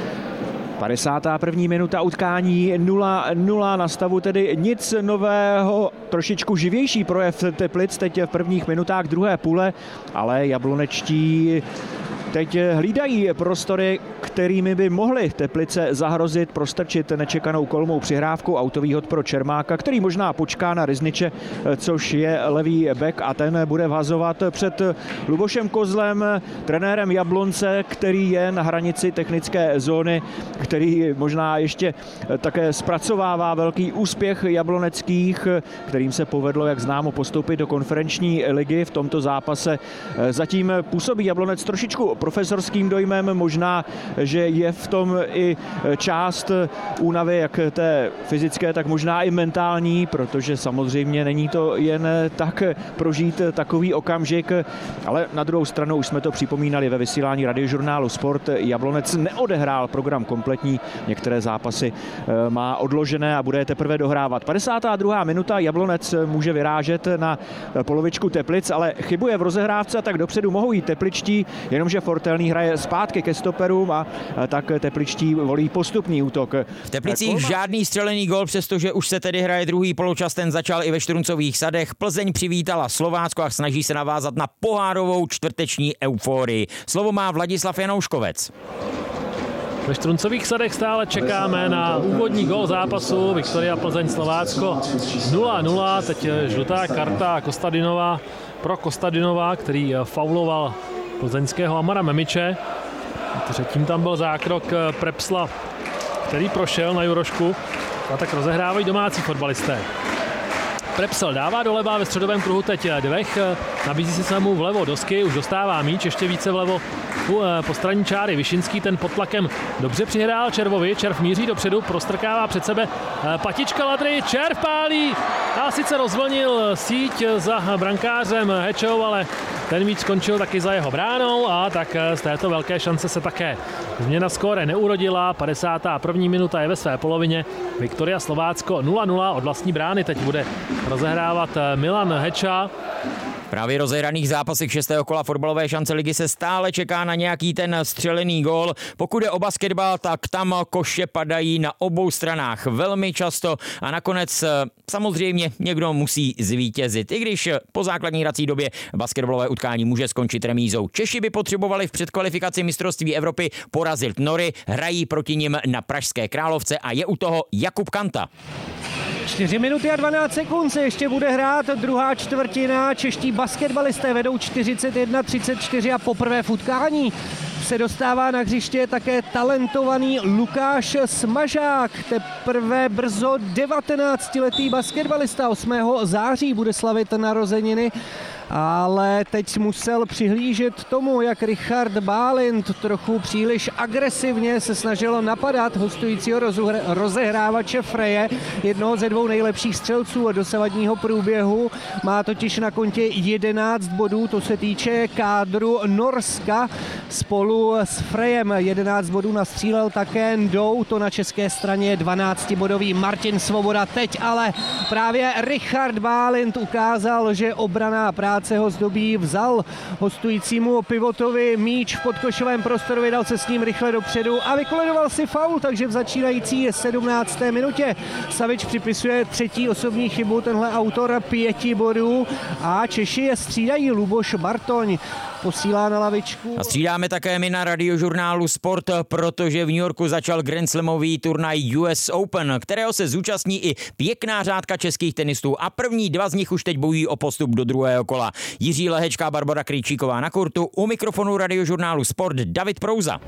padesátá první minuta utkání nula nula, na stavu tedy nic nového, trošičku živější projev Teplic teď v prvních minutách druhé půle, ale jablonečtí teď hlídají prostory, kterými by mohli Teplice zahrozit, prostrčit nečekanou kolmou přihrávku, autový hod pro Čermáka, který možná počká na Rizniče, což je levý back, a ten bude vhazovat před Lubošem Kozlem, trenérem Jablonce, který je na hranici technické zóny, který možná ještě také zpracovává velký úspěch jabloneckých, kterým se povedlo, jak známo, postoupit do konferenční ligy v tomto zápase. Zatím působí Jablonec trošičku profesorským dojmem, možná, že je v tom i část únavy, jak té fyzické, tak možná i mentální, protože samozřejmě není to jen tak prožít takový okamžik, ale na druhou stranu už jsme to připomínali ve vysílání Radiožurnálu Sport. Jablonec neodehrál program kompletní, některé zápasy má odložené a bude je teprve dohrávat. padesátá druhá minuta, Jablonec může vyrážet na polovičku Teplic, ale chybuje v rozehrávce, a tak dopředu mohou jít tepličtí, jenomže Fortelný hraje zpátky ke stoperům a tak tepličtí volí postupný útok. V Teplicích Kolma... žádný střelený gól, přestože už se tedy hraje druhý poločas, ten začal i ve Štruncových sadech. Plzeň přivítala Slovácko a snaží se navázat na pohárovou čtvrteční euforii. Slovo má Vladislav Janouškovec. Ve Štruncových sadech stále čekáme na úvodní gól zápasu. Viktoria Plzeň Slovácko nula nula, teď žlutá karta Kostadinova pro Kostadinova, který fauloval plzeňského Amara Memiče. Třetím tam byl zákrok Prepsla, který prošel na Jurošku, a tak rozehrávají domácí fotbalisté. Prepsl dává doleva ve středovém kruhu teď Dvech, nabízí si se mu vlevo Dosky, už dostává míč, ještě více vlevo u postranní čáry Višinský, ten pod tlakem dobře přihrál Červovi, Červ míří dopředu, prostrkává před sebe Patička Ladry, Červ pálí a sice rozvlnil síť za brankářem Hečou, ale ten míč skončil taky za jeho bránou, a tak z této velké šance se také změna skóre neurodila. padesátá první minuta je ve své polovině. Viktoria Slovácko nula nula, od vlastní brány teď bude rozehrávat Milan Heča. Právě rozehraných zápasech šestého kola fotbalové šance ligy se stále čeká na nějaký ten střelený gól. Pokud je o basketbal, tak tam koše padají na obou stranách velmi často a nakonec samozřejmě někdo musí zvítězit. I když po základní hrací době basketbalové utkání může skončit remízou. Češi by potřebovali v předkvalifikaci mistrovství Evropy porazit Nory, hrají proti nim na Pražské Královce a je u toho Jakub Kanta. čtyři minuty a dvanáct sekund se ještě bude hrát druhá čtvrtina. Čeští basketbalisté vedou čtyřicet jedna třicet čtyři a poprvé v utkání se dostává na hřiště také talentovaný Lukáš Smažák. Teprve brzo devatenáctiletý basketbalista osmého září bude slavit narozeniny. ale teď musel přihlížet tomu, jak Richard Bálint trochu příliš agresivně se snažil napadat hostujícího rozehrávače Freje, jednoho ze dvou nejlepších střelců dosavadního průběhu. Má totiž na kontě jedenáct bodů, to se týče kádru Norska. Spolu s Frejem jedenáct bodů nastřílel také Ndou, to na české straně dvanáctibodový Martin Svoboda. Teď ale právě Richard Bálint ukázal, že obranná práce ho zdobí, vzal hostujícímu pivotovi míč v podkošovém prostoru, vydal se s ním rychle dopředu a vykoledoval si faul, takže v začínající sedmnácté minutě Savič připisuje třetí osobní chybu, tenhle autor pěti bodů a Češi je střídají. Luboš Bartoň posílá na lavičku. A střídáme také my na radiožurnálu Sport, protože v New Yorku začal Grand Slamový turnaj U S Open, kterého se zúčastní i pěkná řádka českých tenistů a první dva z nich už teď bojují o postup do druhého kola. Jiří Lehečka a Barbora Krejčíková na kurtu, u mikrofonu radiožurnálu Sport David Prouza.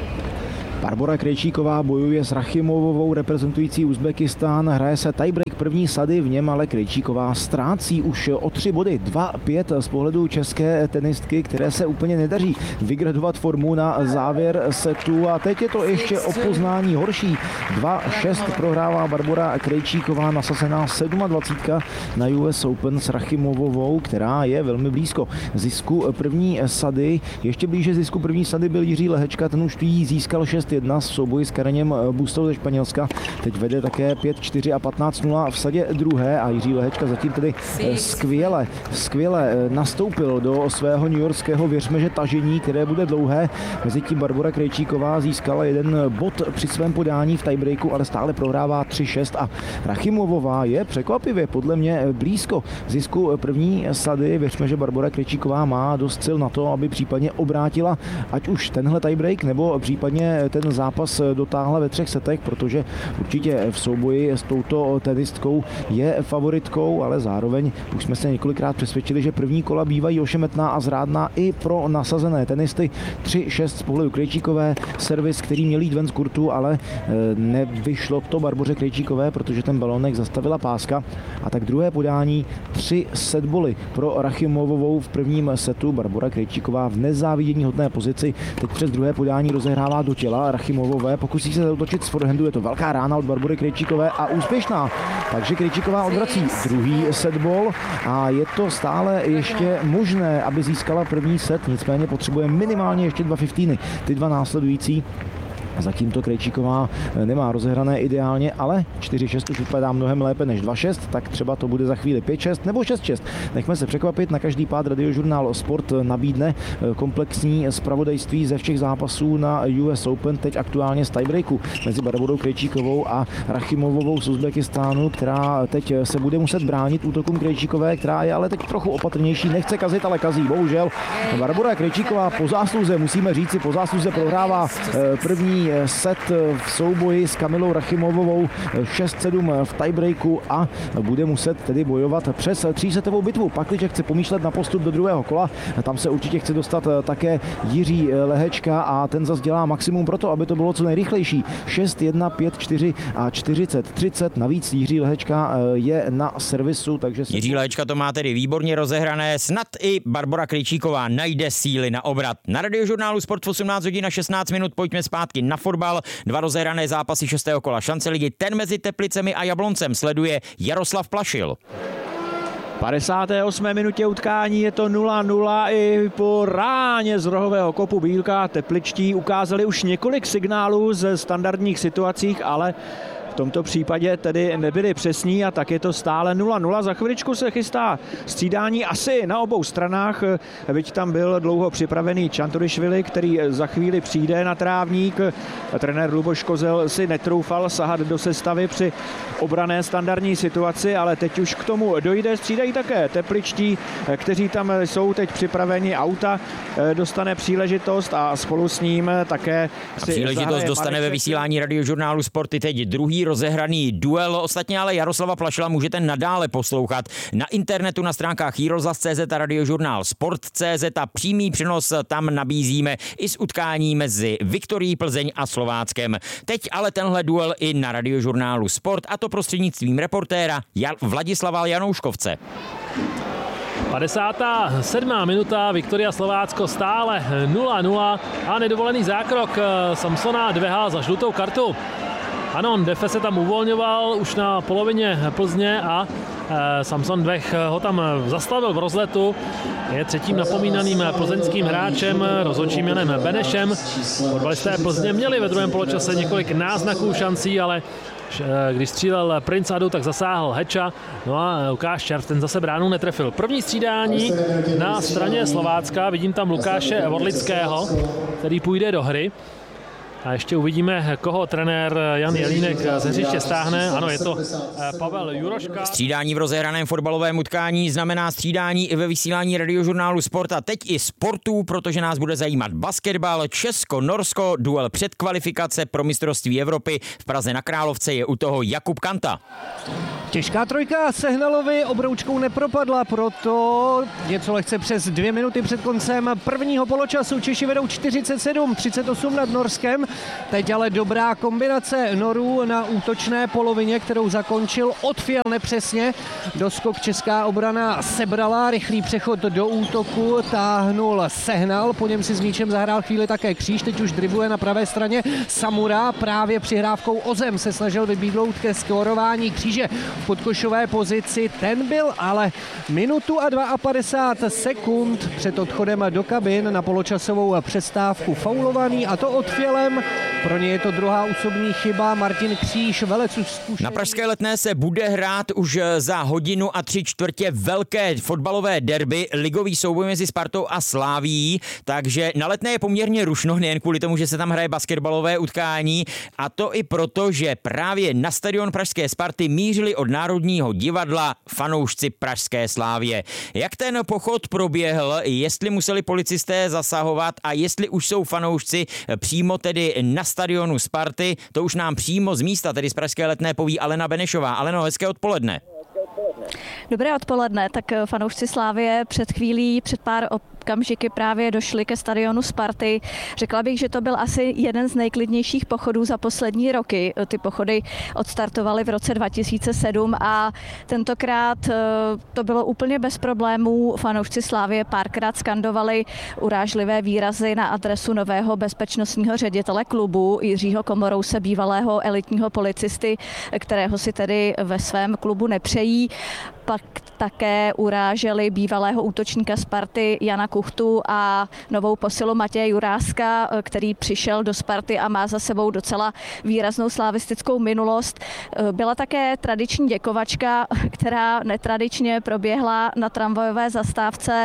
Barbora Krejčíková bojuje s Rachimovovou reprezentující Uzbekistán. Hraje se tiebreak první sady, v něm ale Krejčíková ztrácí už o tři body. dva pět z pohledu české tenistky, které se úplně nedaří vygradovat formu na závěr setu. A teď je to ještě o poznání horší. dva šest prohrává Barbora Krejčíková, nasazená dvacet sedm na U S Open s Rachimovovou, která je velmi blízko zisku první sady. Ještě blíže zisku první sady byl Jiří Lehečka, ten už jí získal šest jedna v souboji s Kareněm Bustou ze Španělska. Teď vede také pět čtyři a patnáct nula v sadě druhé a Jiří Lehečka zatím tedy skvěle, skvěle nastoupil do svého newyorského věřmeže tažení, které bude dlouhé. Mezitím Barbora Krejčíková získala jeden bod při svém podání v tiebreaku, ale stále prohrává tři šest a Rachimovová je překvapivě podle mě blízko zisku první sady. Věřme, že Barbora Krejčíková má dost sil na to, aby případně obrátila ať už tenhle tiebreak nebo případně ten zápas dotáhla ve třech setech, protože určitě v souboji s touto tenistkou je favoritkou, ale zároveň už jsme se několikrát přesvědčili, že první kola bývají ošemetná a zrádná i pro nasazené tenisty. tři šest z pohledu Krejčíkové, servis, který měl jít ven z kurtu, ale nevyšlo to Barboře Krejčíkové, protože ten balonek zastavila páska. A tak druhé podání tři setboly pro Rachimovovou v prvním setu. Barbora Krejčíková v nezávidění hodné pozici teď přes druhé podání rozehrává do těla Rachimovové, pokusí se zautočit z forehandu, je to velká rána od Barbory Krejčíkové a úspěšná. Takže Krejčíková odvrací druhý setbol a je to stále ještě možné, aby získala první set, nicméně potřebuje minimálně ještě dva fifteeny, ty dva následující. Zatím to Krejčíková nemá rozehrané ideálně, ale čtyři šest už vypadá mnohem lépe než dva šest, tak třeba to bude za chvíli pět šest nebo šest šest. Nechme se překvapit, na každý pád radiožurnál Sport nabídne komplexní zpravodajství ze všech zápasů na U S Open, teď aktuálně z tiebreaku mezi Barborou Krejčíkovou a Rachimovovou z Uzbekistánu, která teď se bude muset bránit útokům Krejčíkové, která je ale teď trochu opatrnější, nechce kazit, ale kazí, bohužel. Barbora Krejčíková po zásluze, musíme říci, po zásluze prohrává první set v souboji s Kamilou Rachimovovou šest sedm v tiebreaku a bude muset tedy bojovat přes třísetovou bitvu. Pakliže chce pomýšlet na postup do druhého kola, tam se určitě chce dostat také Jiří Lehečka a ten zas dělá maximum pro to, aby to bylo co nejrychlejší. šest jedna, pět čtyři a čtyřicet třicet. Navíc Jiří Lehečka je na servisu, takže se... Jiří Lehečka to má tedy výborně rozehrané, snad i Barbora Krejčíková najde síly na obrat. Na radiožurnálu Sport v osmnáct hodin a šestnáct minut pojďme zpátky na fotbal. Dva rozehrané zápasy šestého kola šance ligy. Ten mezi Teplicemi a Jabloncem sleduje Jaroslav Plašil. V padesáté osmé minutě utkání je to nula nula i po ráně z rohového kopu Bílka. Tepličtí ukázali už několik signálů ze standardních situacích, ale v tomto případě tedy nebyli přesní a tak je to stále nula nula. Za chviličku se chystá střídání asi na obou stranách, byť tam byl dlouho připravený Čanturišvili, který za chvíli přijde na trávník. Trenér Luboš Kozel si netroufal sahat do sestavy při obrané standardní situaci, ale teď už k tomu dojde. Střídají také tepličtí, kteří tam jsou teď připraveni. Auta dostane příležitost a spolu s ním také si příležitost dostane ve vysílání radiožurnálu Sporty teď druhý rozehraný duel. Ostatně ale Jaroslava Plašila můžete nadále poslouchat na internetu na stránkách iRozhlas tečka cé zet a radiožurnál Sport tečka cé zet a přímý přenos tam nabízíme i z utkání mezi Viktorií Plzeň a Slováckem. Teď ale tenhle duel i na radiožurnálu Sport, a to prostřednictvím reportéra Vladislava Janouškovce. padesátá sedmá minuta, Viktoria Slovácko stále nula nula a nedovolený zákrok Samsona Dveha za žlutou kartu. Anon Defe se tam uvolňoval už na polovině Plzně a e, Samson Dvech ho tam zastavil v rozletu. Je třetím napomínaným plzeňským hráčem, rozhodčím Janem Benešem. Fotbalisté Plzně měli ve druhém poločase několik náznaků šancí, ale když střílel Princ Adu, tak zasáhl Heča, no a Lukáš Červ, ten zase bránu netrefil. První střídání na straně Slovácka, vidím tam Lukáše Vorlického, který půjde do hry. A ještě uvidíme, koho trenér Jan Jelínek ze hřiště stáhne. Ano, je to Pavel Juroška. Střídání v rozehraném fotbalovém utkání znamená střídání i ve vysílání radiožurnálu Sport a teď i sportů, protože nás bude zajímat basketbal. Česko-Norsko, duel předkvalifikace pro mistrovství Evropy. V Praze na Královce je u toho Jakub Kanta. Těžká trojka Sehnalovi obroučkou nepropadla, proto něco lehce přes dvě minuty před koncem prvního poločasu Češi vedou čtyřicet sedm třicet osm nad Norskem. Teď ale dobrá kombinace Norů na útočné polovině, kterou zakončil Otfiel nepřesně. Doskok česká obrana sebrala, rychlý přechod do útoku táhnul Sehnal, po něm si s míčem zahrál chvíli také Kříž, teď už dribluje na pravé straně Samura, právě přihrávkou o zem se snažil vybídnout ke skórování Kříže v podkošové pozici, ten byl ale minutu a padesát dva sekund před odchodem do kabin na poločasovou přestávku faulovaný, a to Otfielem. Pro ně je to druhá osobní chyba. Martin Kříž, velec už zkušený. Na pražské Letné se bude hrát už za hodinu a tři čtvrtě velké fotbalové derby, ligový souboj mezi Spartou a Slavií, takže na Letné je poměrně rušno, nejen kvůli tomu, že se tam hraje basketbalové utkání, a to i proto, že právě na stadion pražské Sparty mířili od Národního divadla fanoušci pražské Slávie. Jak ten pochod proběhl, jestli museli policisté zasahovat a jestli už jsou fanoušci přímo tedy na stadionu Sparty, to už nám přímo z místa, tedy z pražské Letné, poví Alena Benešová. Aleno, hezké odpoledne. Dobré odpoledne, tak fanoušci Slávie před chvílí, před pár okamžiky právě došli ke stadionu Sparty. Řekla bych, že to byl asi jeden z nejklidnějších pochodů za poslední roky. Ty pochody odstartovaly v roce dva tisíce sedm a tentokrát to bylo úplně bez problémů. Fanoušci Slávie párkrát skandovali urážlivé výrazy na adresu nového bezpečnostního ředitele klubu Jiřího Komorouse, bývalého elitního policisty, kterého si tedy ve svém klubu nepřejí. Pak také uráželi bývalého útočníka Sparty Jana Kuchtu a novou posilu Matěje Juráska, který přišel do Sparty a má za sebou docela výraznou slavistickou minulost. Byla také tradiční děkovačka, která netradičně proběhla na tramvajové zastávce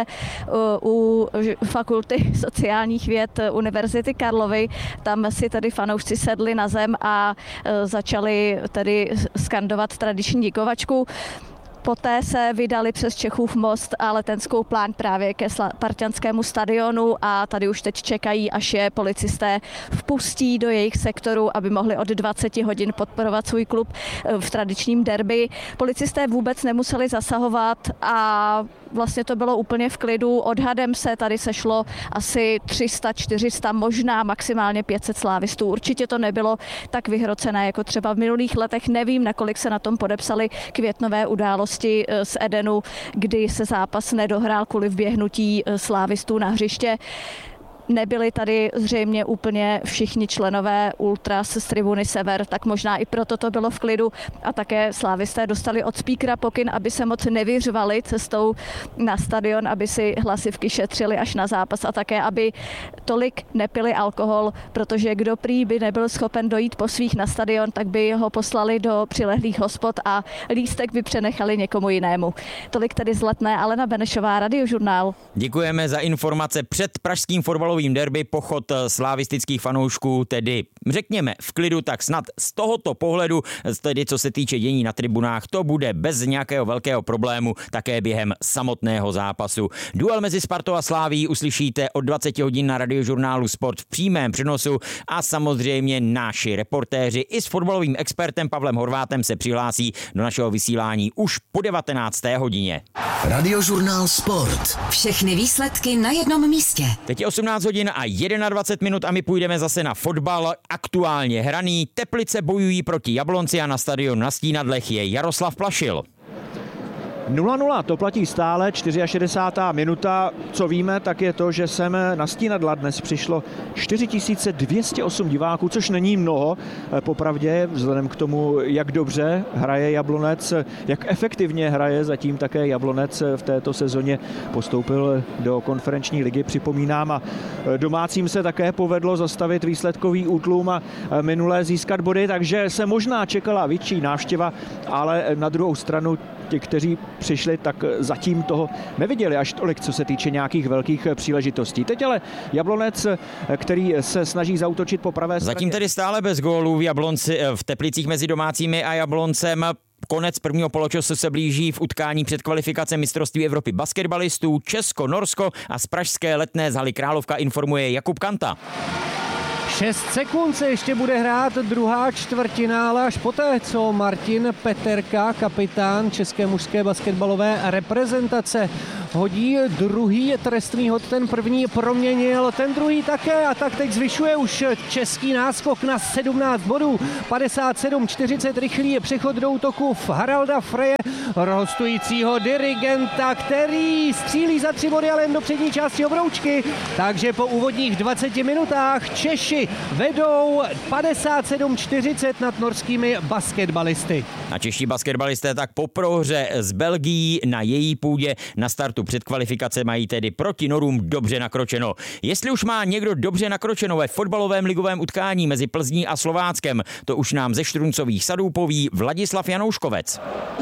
u Fakulty sociálních věd Univerzity Karlovy. Tam si tedy fanoušci sedli na zem a začali tedy skandovat tradiční děkovačku. Poté se vydali přes Čechův most a letenskou pláň právě ke spartanskému stadionu a tady už teď čekají, až je policisté vpustí do jejich sektoru, aby mohli od dvacet hodin podporovat svůj klub v tradičním derby. Policisté vůbec nemuseli zasahovat a vlastně to bylo úplně v klidu. Odhadem se tady sešlo asi tři sta, čtyři sta, možná maximálně pět set slávistů. Určitě to nebylo tak vyhrocené jako třeba v minulých letech. Nevím, nakolik se na tom podepsali květnové události z Edenu, kdy se zápas nedohrál kvůli vběhnutí slávistů na hřiště. Nebyli tady zřejmě úplně všichni členové Ultras z tribuny Sever, tak možná i proto to bylo v klidu a také slávisté dostali od speakera pokyn, aby se moc nevyřvali cestou na stadion, aby si hlasivky šetřili až na zápas a také, aby tolik nepili alkohol, protože kdo prý by nebyl schopen dojít po svých na stadion, tak by ho poslali do přilehlých hospod a lístek by přenechali někomu jinému. Tolik tedy z Letné, Alena Benešová, Radiožurnál. Děkujeme za informace před pražským fotbalovým derby, pochod slavistických fanoušků, tedy řekněme v klidu, tak snad z tohoto pohledu, tedy co se týče dění na tribunách, to bude bez nějakého velkého problému také během samotného zápasu. Duel mezi Spartou a Slavií uslyšíte od dvacet hodin na Radiožurnálu Sport v přímém přenosu a samozřejmě naši reportéři i s fotbalovým expertem Pavlem Horvátem se přihlásí do našeho vysílání už po devatenácté hodině. Radiožurnál Sport. Všechny výsledky na jednom místě. Teď je osmnáct hodin a dvacet jedna minut a my půjdeme zase na fotbal. Aktuálně hraný. Teplice bojují proti Jablonci a na stadionu na Stínadlech je Jaroslav Plašil. nula nula, to platí stále, šedesátá čtvrtá minuta. Co víme, tak je to, že sem na Stínadla dnes přišlo čtyři tisíce dvě stě osm diváků, což není mnoho, popravdě, vzhledem k tomu, jak dobře hraje Jablonec, jak efektivně hraje zatím také Jablonec v této sezóně, postoupil do konferenční ligy, připomínám, a domácím se také povedlo zastavit výsledkový útlum a minulé získat body, takže se možná čekala větší návštěva, ale na druhou stranu ti, kteří přišli, tak zatím toho neviděli až tolik, co se týče nějakých velkých příležitostí. Teď ale Jablonec, který se snaží zaútočit po pravé straně. Zatím tedy stále bez gólů v Jablonci, v Teplicích mezi domácími a Jabloncem. Konec prvního poločasu se blíží v utkání před kvalifikace mistrovství Evropy basketbalistů. Česko, Norsko a z pražské Letné z haly Královka informuje Jakub Kanta. šest sekund se ještě bude hrát druhá čtvrtina, ale až poté, co Martin Peterka, kapitán české mužské basketbalové reprezentace, hodí druhý trestný hod, ten první proměnil, ten druhý také a tak teď zvyšuje už český náskok na sedmnáct bodů. padesát sedm čtyřicet rychlý přechod do útoku v Haralda Freje, hostujícího dirigenta, který střílí za tři body, ale jen do přední části obroučky. Takže po úvodních dvaceti minutách Češi vedou padesát sedm čtyřicet nad norskými basketbalisty. A čeští basketbalisté tak po prohře s Belgií na její půdě na startu před kvalifikace mají tedy proti Norům dobře nakročeno. Jestli už má někdo dobře nakročeno ve fotbalovém ligovém utkání mezi Plzní a Slováckem, to už nám ze Štruncových sadů poví Vladislav Janouškovec.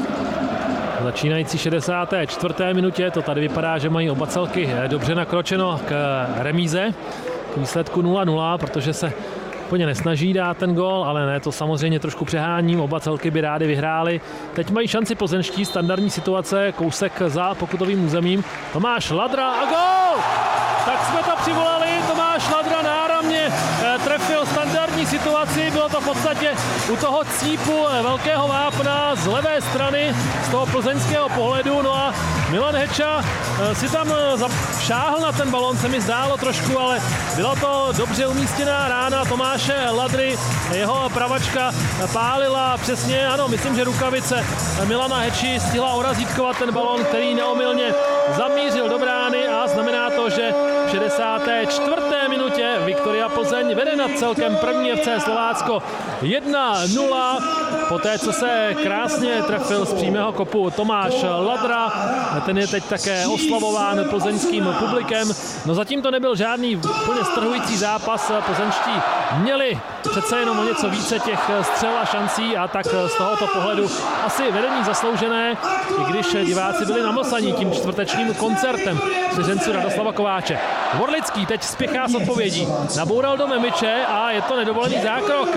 Začínající šedesáté čtvrté minutě to tady vypadá, že mají oba celky dobře nakročeno k remíze, k výsledku nula nula, protože se úplně nesnaží dát ten gól, ale ne, to samozřejmě trošku přeháním, oba celky by rádi vyhráli. Teď mají šanci plzeňští, standardní situace, kousek za pokutovým územím. Tomáš Ladra a gól! Tak jsme to přivolali, Tomáš Ladra náramně trefil standardní situaci, bylo to v podstatě u toho cípu velkého vápna z levé strany, z toho plzeňského pohledu, no a Milan Heča si tam šáhl na ten balón, se mi zdálo trošku, ale byla to dobře umístěná rána Tomáše Ladry, jeho pravačka pálila přesně, ano, myslím, že rukavice Milana Heči stihla orazítkovat ten balón, který neomylně zamířil do brány a znamená to, že v šedesáté čtvrté minutě Viktoria Plzeň vede nad celkem první F C Slovácko jedna nula. Poté, co se krásně trefil z přímého kopu Tomáš Ladra, ten je teď také oslavován plzeňským publikem. No zatím to nebyl žádný úplně strhující zápas. Plzeňští měli přece jenom o něco více těch střel a šancí a tak z tohoto pohledu asi vedení zasloužené, i když diváci byli namlsaní tím čtvrtečním koncertem svěřenců Radoslava Kováče. Vorlický teď spěchá s odpovědí. Naboural do Memiče a je to nedovolený zákrok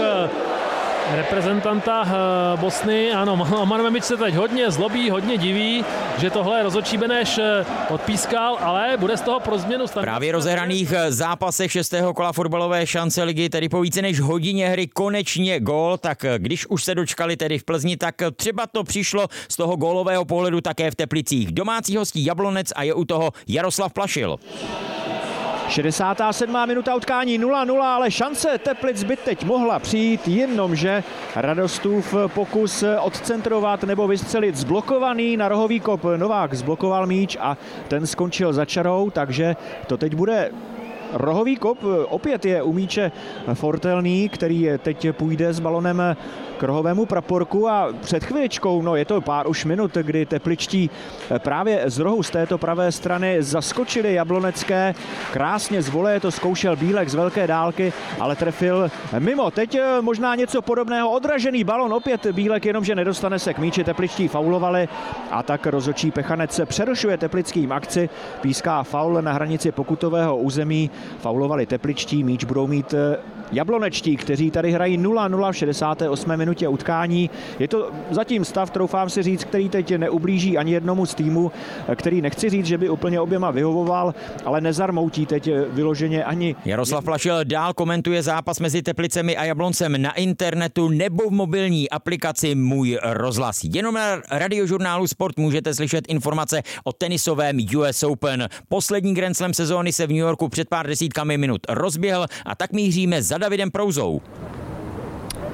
reprezentanta Bosny. Ano, Roman Memič se teď hodně zlobí, hodně diví, že tohle rozhodčí Beneš odpískal, ale bude z toho pro změnu stand. Právě rozehraných zápasech šestého kola fotbalové šance ligy, tedy po více než hodině hry konečně gól, tak když už se dočkali tedy v Plzni, tak třeba to přišlo z toho gólového pohledu také v Teplicích. Domácí hostí Jablonec a je u toho Jaroslav Plašil. šedesátá sedmá minuta utkání nula nula, ale šance Teplic by teď mohla přijít, jenomže Radostův pokus odcentrovat nebo vystřelit zblokovaný na rohový kop. Novák zblokoval míč a ten skončil za čarou, takže to teď bude rohový kop. Opět je u míče Fortelný, který teď půjde s balonem k rohovému praporku a před chvíličkou, no je to pár už minut, kdy tepličtí právě z rohu z této pravé strany zaskočili jablonecké. Krásně z voleje to zkoušel Bílek z velké dálky, ale trefil mimo. Teď možná něco podobného, odražený balon, opět Bílek, jenomže nedostane se k míči, tepličtí faulovali a tak rozhodčí Pechanec přerušuje teplickým akci, píská faul na hranici pokutového území, faulovali tepličtí, míč budou mít jablonečtí, kteří tady hrají nula nula v šedesáté osmé minutě utkání. Je to zatím stav, troufám si říct, který teď neublíží ani jednomu z týmu, který nechci říct, že by úplně oběma vyhovoval, ale nezarmoutí teď vyloženě ani. Jaroslav Plašil dál komentuje zápas mezi Teplicemi a Jabloncem na internetu nebo v mobilní aplikaci Můj rozhlas. Jenom na radiožurnálu Sport můžete slyšet informace o tenisovém U S Open. Poslední Grand Slam sezóny se v New Yorku před pár desítkami minut rozběhl a tak míříme za Davidem Prouzou.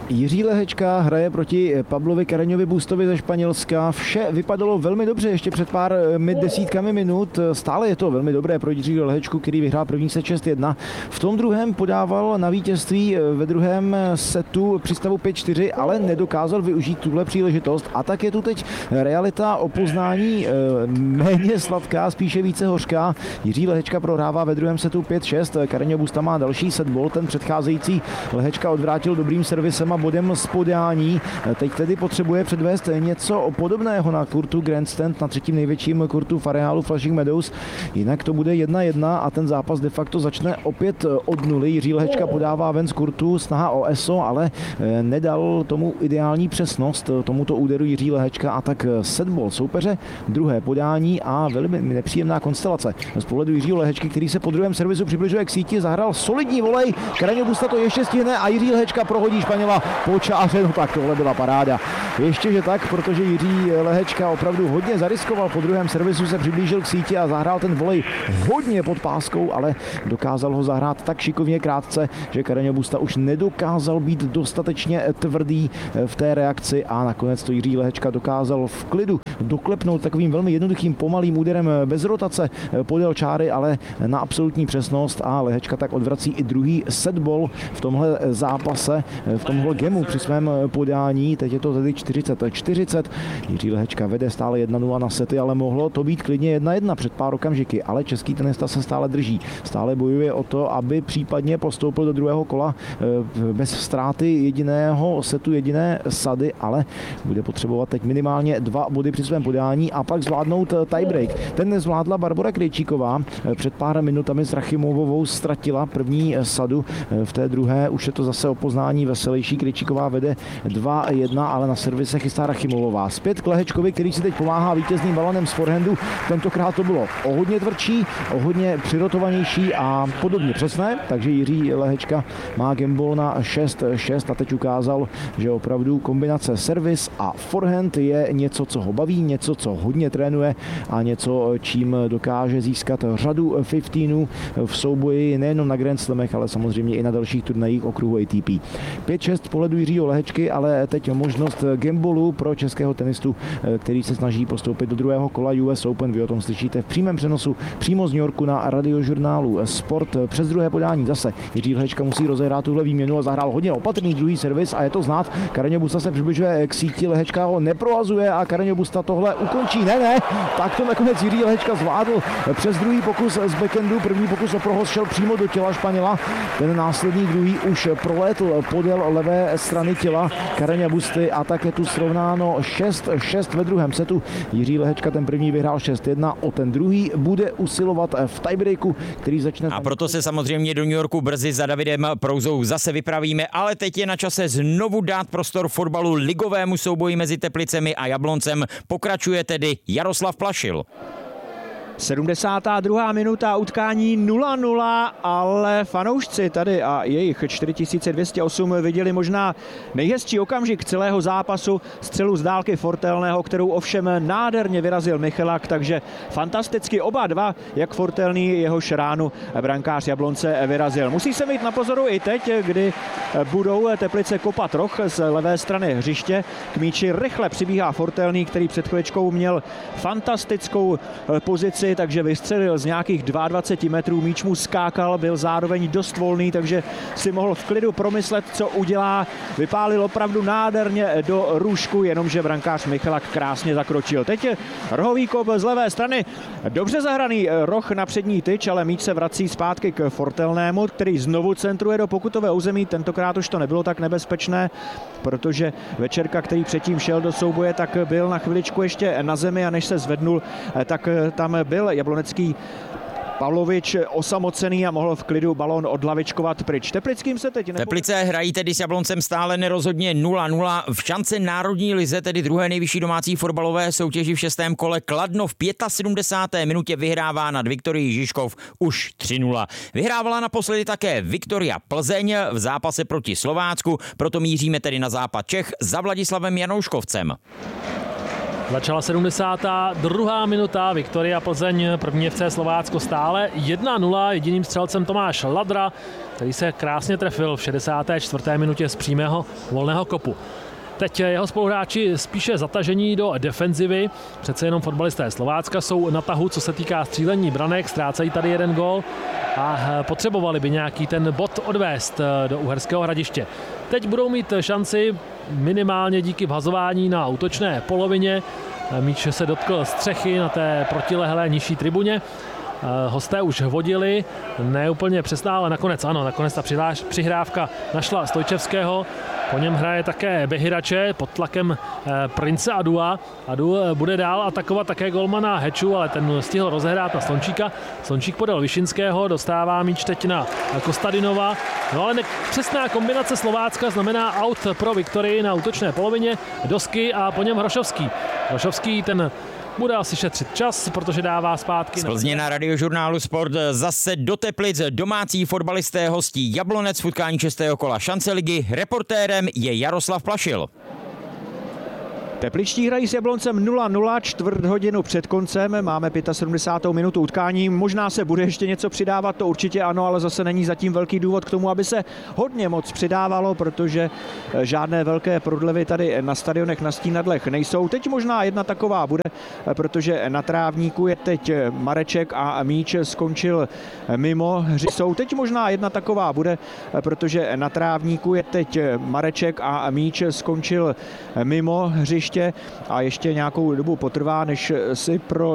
Jiří Lehečka hraje proti Pablovi Carreñovi Bustovi ze Španělska. Vše vypadalo velmi dobře ještě před pár desítkami minut. Stále je to velmi dobré pro Jiřího Lehečku, který vyhrál první set šest jedna. V tom druhém podával na vítězství ve druhém setu při stavu pět čtyři, ale nedokázal využít tuhle příležitost. A tak je tu teď realita o poznání méně sladká, spíše více hořká. Jiří Lehečka prohrává ve druhém setu pět šest. Carreño Busta má další set ball, ten předcházející Lehečka odvrátil dobrým servisem a bodem z podání. Teď tedy potřebuje předvést něco podobného na kurtu Grandstand, na třetím největším kurtu v areálu Flushing Meadows. Jinak to bude jedna jedna a ten zápas de facto začne opět od nuly. Jiří Lehečka podává ven z kurtu, snaha o E S O, ale nedal tomu ideální přesnost tomuto úderu Jiří Lehečka a tak setball soupeře, druhé podání a velmi nepříjemná konstelace. Z pohledu Jiřího Lehečky, který se po druhém servisu přibližuje k síti, zahrál solidní volej, Carreño Busta to ještě stihne a Jiří Lehečka prohodí Španěla po čáře, no tak tohle byla paráda. Ještě, že tak, protože Jiří Lehečka opravdu hodně zariskoval, po druhém servisu se přiblížil k síti a zahrál ten volej hodně pod páskou, ale dokázal ho zahrát tak šikovně krátce, že Carreño Busta už nedokázal být dostatečně tvrdý v té reakci a nakonec to Jiří Lehečka dokázal v klidu doklepnout takovým velmi jednoduchým pomalým úderem bez rotace podél čáry, ale na absolutní přesnost a Lehečka tak odvrací i druhý setball v tomhle zápase, v tomhle gemu při svém podání. Teď je to tedy čtyřicet čtyřicet. Jiří Lehečka vede stále jedna nula na sety, ale mohlo to být klidně jedna jedna před pár okamžiky, ale český tenista se stále drží. Stále bojuje o to, aby případně postoupil do druhého kola bez ztráty jediného setu, jediné sady, ale bude potřebovat teď minimálně dva body při svém podání a pak zvládnout tiebreak. Ten nezvládla Barbora Krejčíková. Před pár minutami s Rachimovovou ztratila první sadu. V té druhé už je to zase o poznání veselější. Krejčíková vede dva jedna, ale na servis se chystá Rachimovová. Zpět k Lehečkovi, který si teď pomáhá vítězným balonem z forehandu. Tentokrát to bylo o hodně tvrdší, o hodně přirotovanější a podobně přesné, takže Jiří Lehečka má gameball na šest šest a teď ukázal, že opravdu kombinace servis a forehand je něco, co ho baví, něco, co hodně trénuje a něco, čím dokáže získat řadu patnáctů v souboji nejenom na Grand Slamech, ale samozřejmě i na dalších turnajích okruhu A T P. pět šest pohledu Jiřího Lehečky, ale teď možnost gameballu pro českého tenistu, který se snaží postoupit do druhého kola U S Open. Vy o tom slyšíte v přímém přenosu přímo z New Yorku na radiožurnálu Sport. Přes druhé podání zase Jiří Lehečka musí rozehrát tuhle výměnu a zahrál hodně opatrný druhý servis a je to znát. Carreño Busta se přibližuje k síti, Lehečka ho neprohazuje a Carreño Busta tohle ukončí. Ne, ne, tak to nakonec Jiří Lehečka zvládl přes druhý pokus z backhandu. První pokus o prohoz šel přímo do těla Španěla. Ten následný druhý už prolétl podél levé strany těla Carreña Busty a tak je tu srovnáno šest šest ve druhém setu. Jiří Lehečka ten první vyhrál šest jedna, o ten druhý bude usilovat v tiebreaku, který začne... A proto se samozřejmě do New Yorku brzy za Davidem Prouzou zase vypravíme, ale teď je na čase znovu dát prostor fotbalu ligovému souboji mezi Teplicemi a Jabloncem. Pokračuje tedy Jaroslav Plašil. sedmdesátá druhá minuta, utkání nula nula, ale fanoušci tady a jejich čtyři tisíce dvě stě osm viděli možná nejhezčí okamžik celého zápasu, střelu z dálky Fortelného, kterou ovšem nádherně vyrazil Michalak, takže fantasticky oba dva, jak Fortelný, jehož ránu brankář Jablonce vyrazil. Musí se mít na pozoru i teď, kdy budou Teplice kopat roh z levé strany hřiště. K míči rychle přibíhá Fortelný, který před chviličkou měl fantastickou pozici, takže vystřelil z nějakých dvacet dva metrů, míč mu skákal, byl zároveň dost volný, takže si mohl v klidu promyslet, co udělá. Vypálil opravdu nádherně do růžku, jenomže brankář Michalak krásně zakročil. Teď je rohový kop z levé strany, dobře zahraný roh na přední tyč, ale míč se vrací zpátky k Fortelnému, který znovu centruje do pokutové území. Tentokrát už to nebylo tak nebezpečné, protože Večerka, který předtím šel do souboje, tak byl na chviličku ještě na zemi a než se zvednul, tak tam byl jablonecký Pavlovič osamocený a mohl v klidu balón odlavičkovat pryč. Teplickým se teď... Nepo... Teplice hrají tedy s Jabloncem stále nerozhodně nula nula. V šance národní lize, tedy druhé nejvyšší domácí fotbalové soutěži v šestém kole, Kladno v sedmdesáté páté minutě vyhrává nad Viktorií Žižkov už tři nula. Vyhrávala naposledy také Viktoria Plzeň v zápase proti Slovácku, proto míříme tedy na západ Čech za Vladislavem Janouškovcem. Začala sedmdesátá druhá minuta, Viktoria Plzeň, první F C Slovácko stále jedna nula, jediným střelcem Tomáš Ladra, který se krásně trefil v šedesáté čtvrté minutě z přímého volného kopu. Teď jeho spoluhráči spíše zatažení do defenzivy, přece jenom fotbalisté Slovácka jsou na tahu, co se týká střílení branek, ztrácejí tady jeden gól a potřebovali by nějaký ten bod odvést do Uherského Hradiště. Teď budou mít šanci minimálně díky vhazování na útočné polovině. Míč se dotkl střechy na té protilehlé nižší tribuně. Hosté už vodili, ne úplně přesná, ale nakonec ano, nakonec ta přihrávka našla Stojčevského. Po něm hraje také Behirače pod tlakem Prince Adua. Adu bude dál atakovat také golmana Heču, ale ten stihl rozehrát na Slončíka. Slončík podal Višinského, dostává míč teď na Kostadinova. No ale přesná kombinace Slovácka znamená out pro Viktorii na útočné polovině, Dosky a po něm Hrošovský. Hrošovský ten bude asi šetřit čas, protože dává zpátky. Z Plzně na Radiožurnálu Sport zase do Teplic domácí fotbalisté hostí Jablonec v utkání šestého kola šance ligy. Reportérem je Jaroslav Plašil. Tepličtí hrají s Jabloncem nula nula, čtvrt hodinu před koncem, máme sedmdesátou pátou minutu utkání, možná se bude ještě něco přidávat, to určitě ano, ale zase není zatím velký důvod k tomu, aby se hodně moc přidávalo, protože žádné velké prodlevy tady na stadionech, na stínadlech nejsou. Teď možná jedna taková bude, protože na trávníku je teď Mareček a míč skončil mimo hřisou. Teď možná jedna taková bude, protože na trávníku je teď Mareček a míč skončil mimo hřiště a ještě nějakou dobu potrvá, než si pro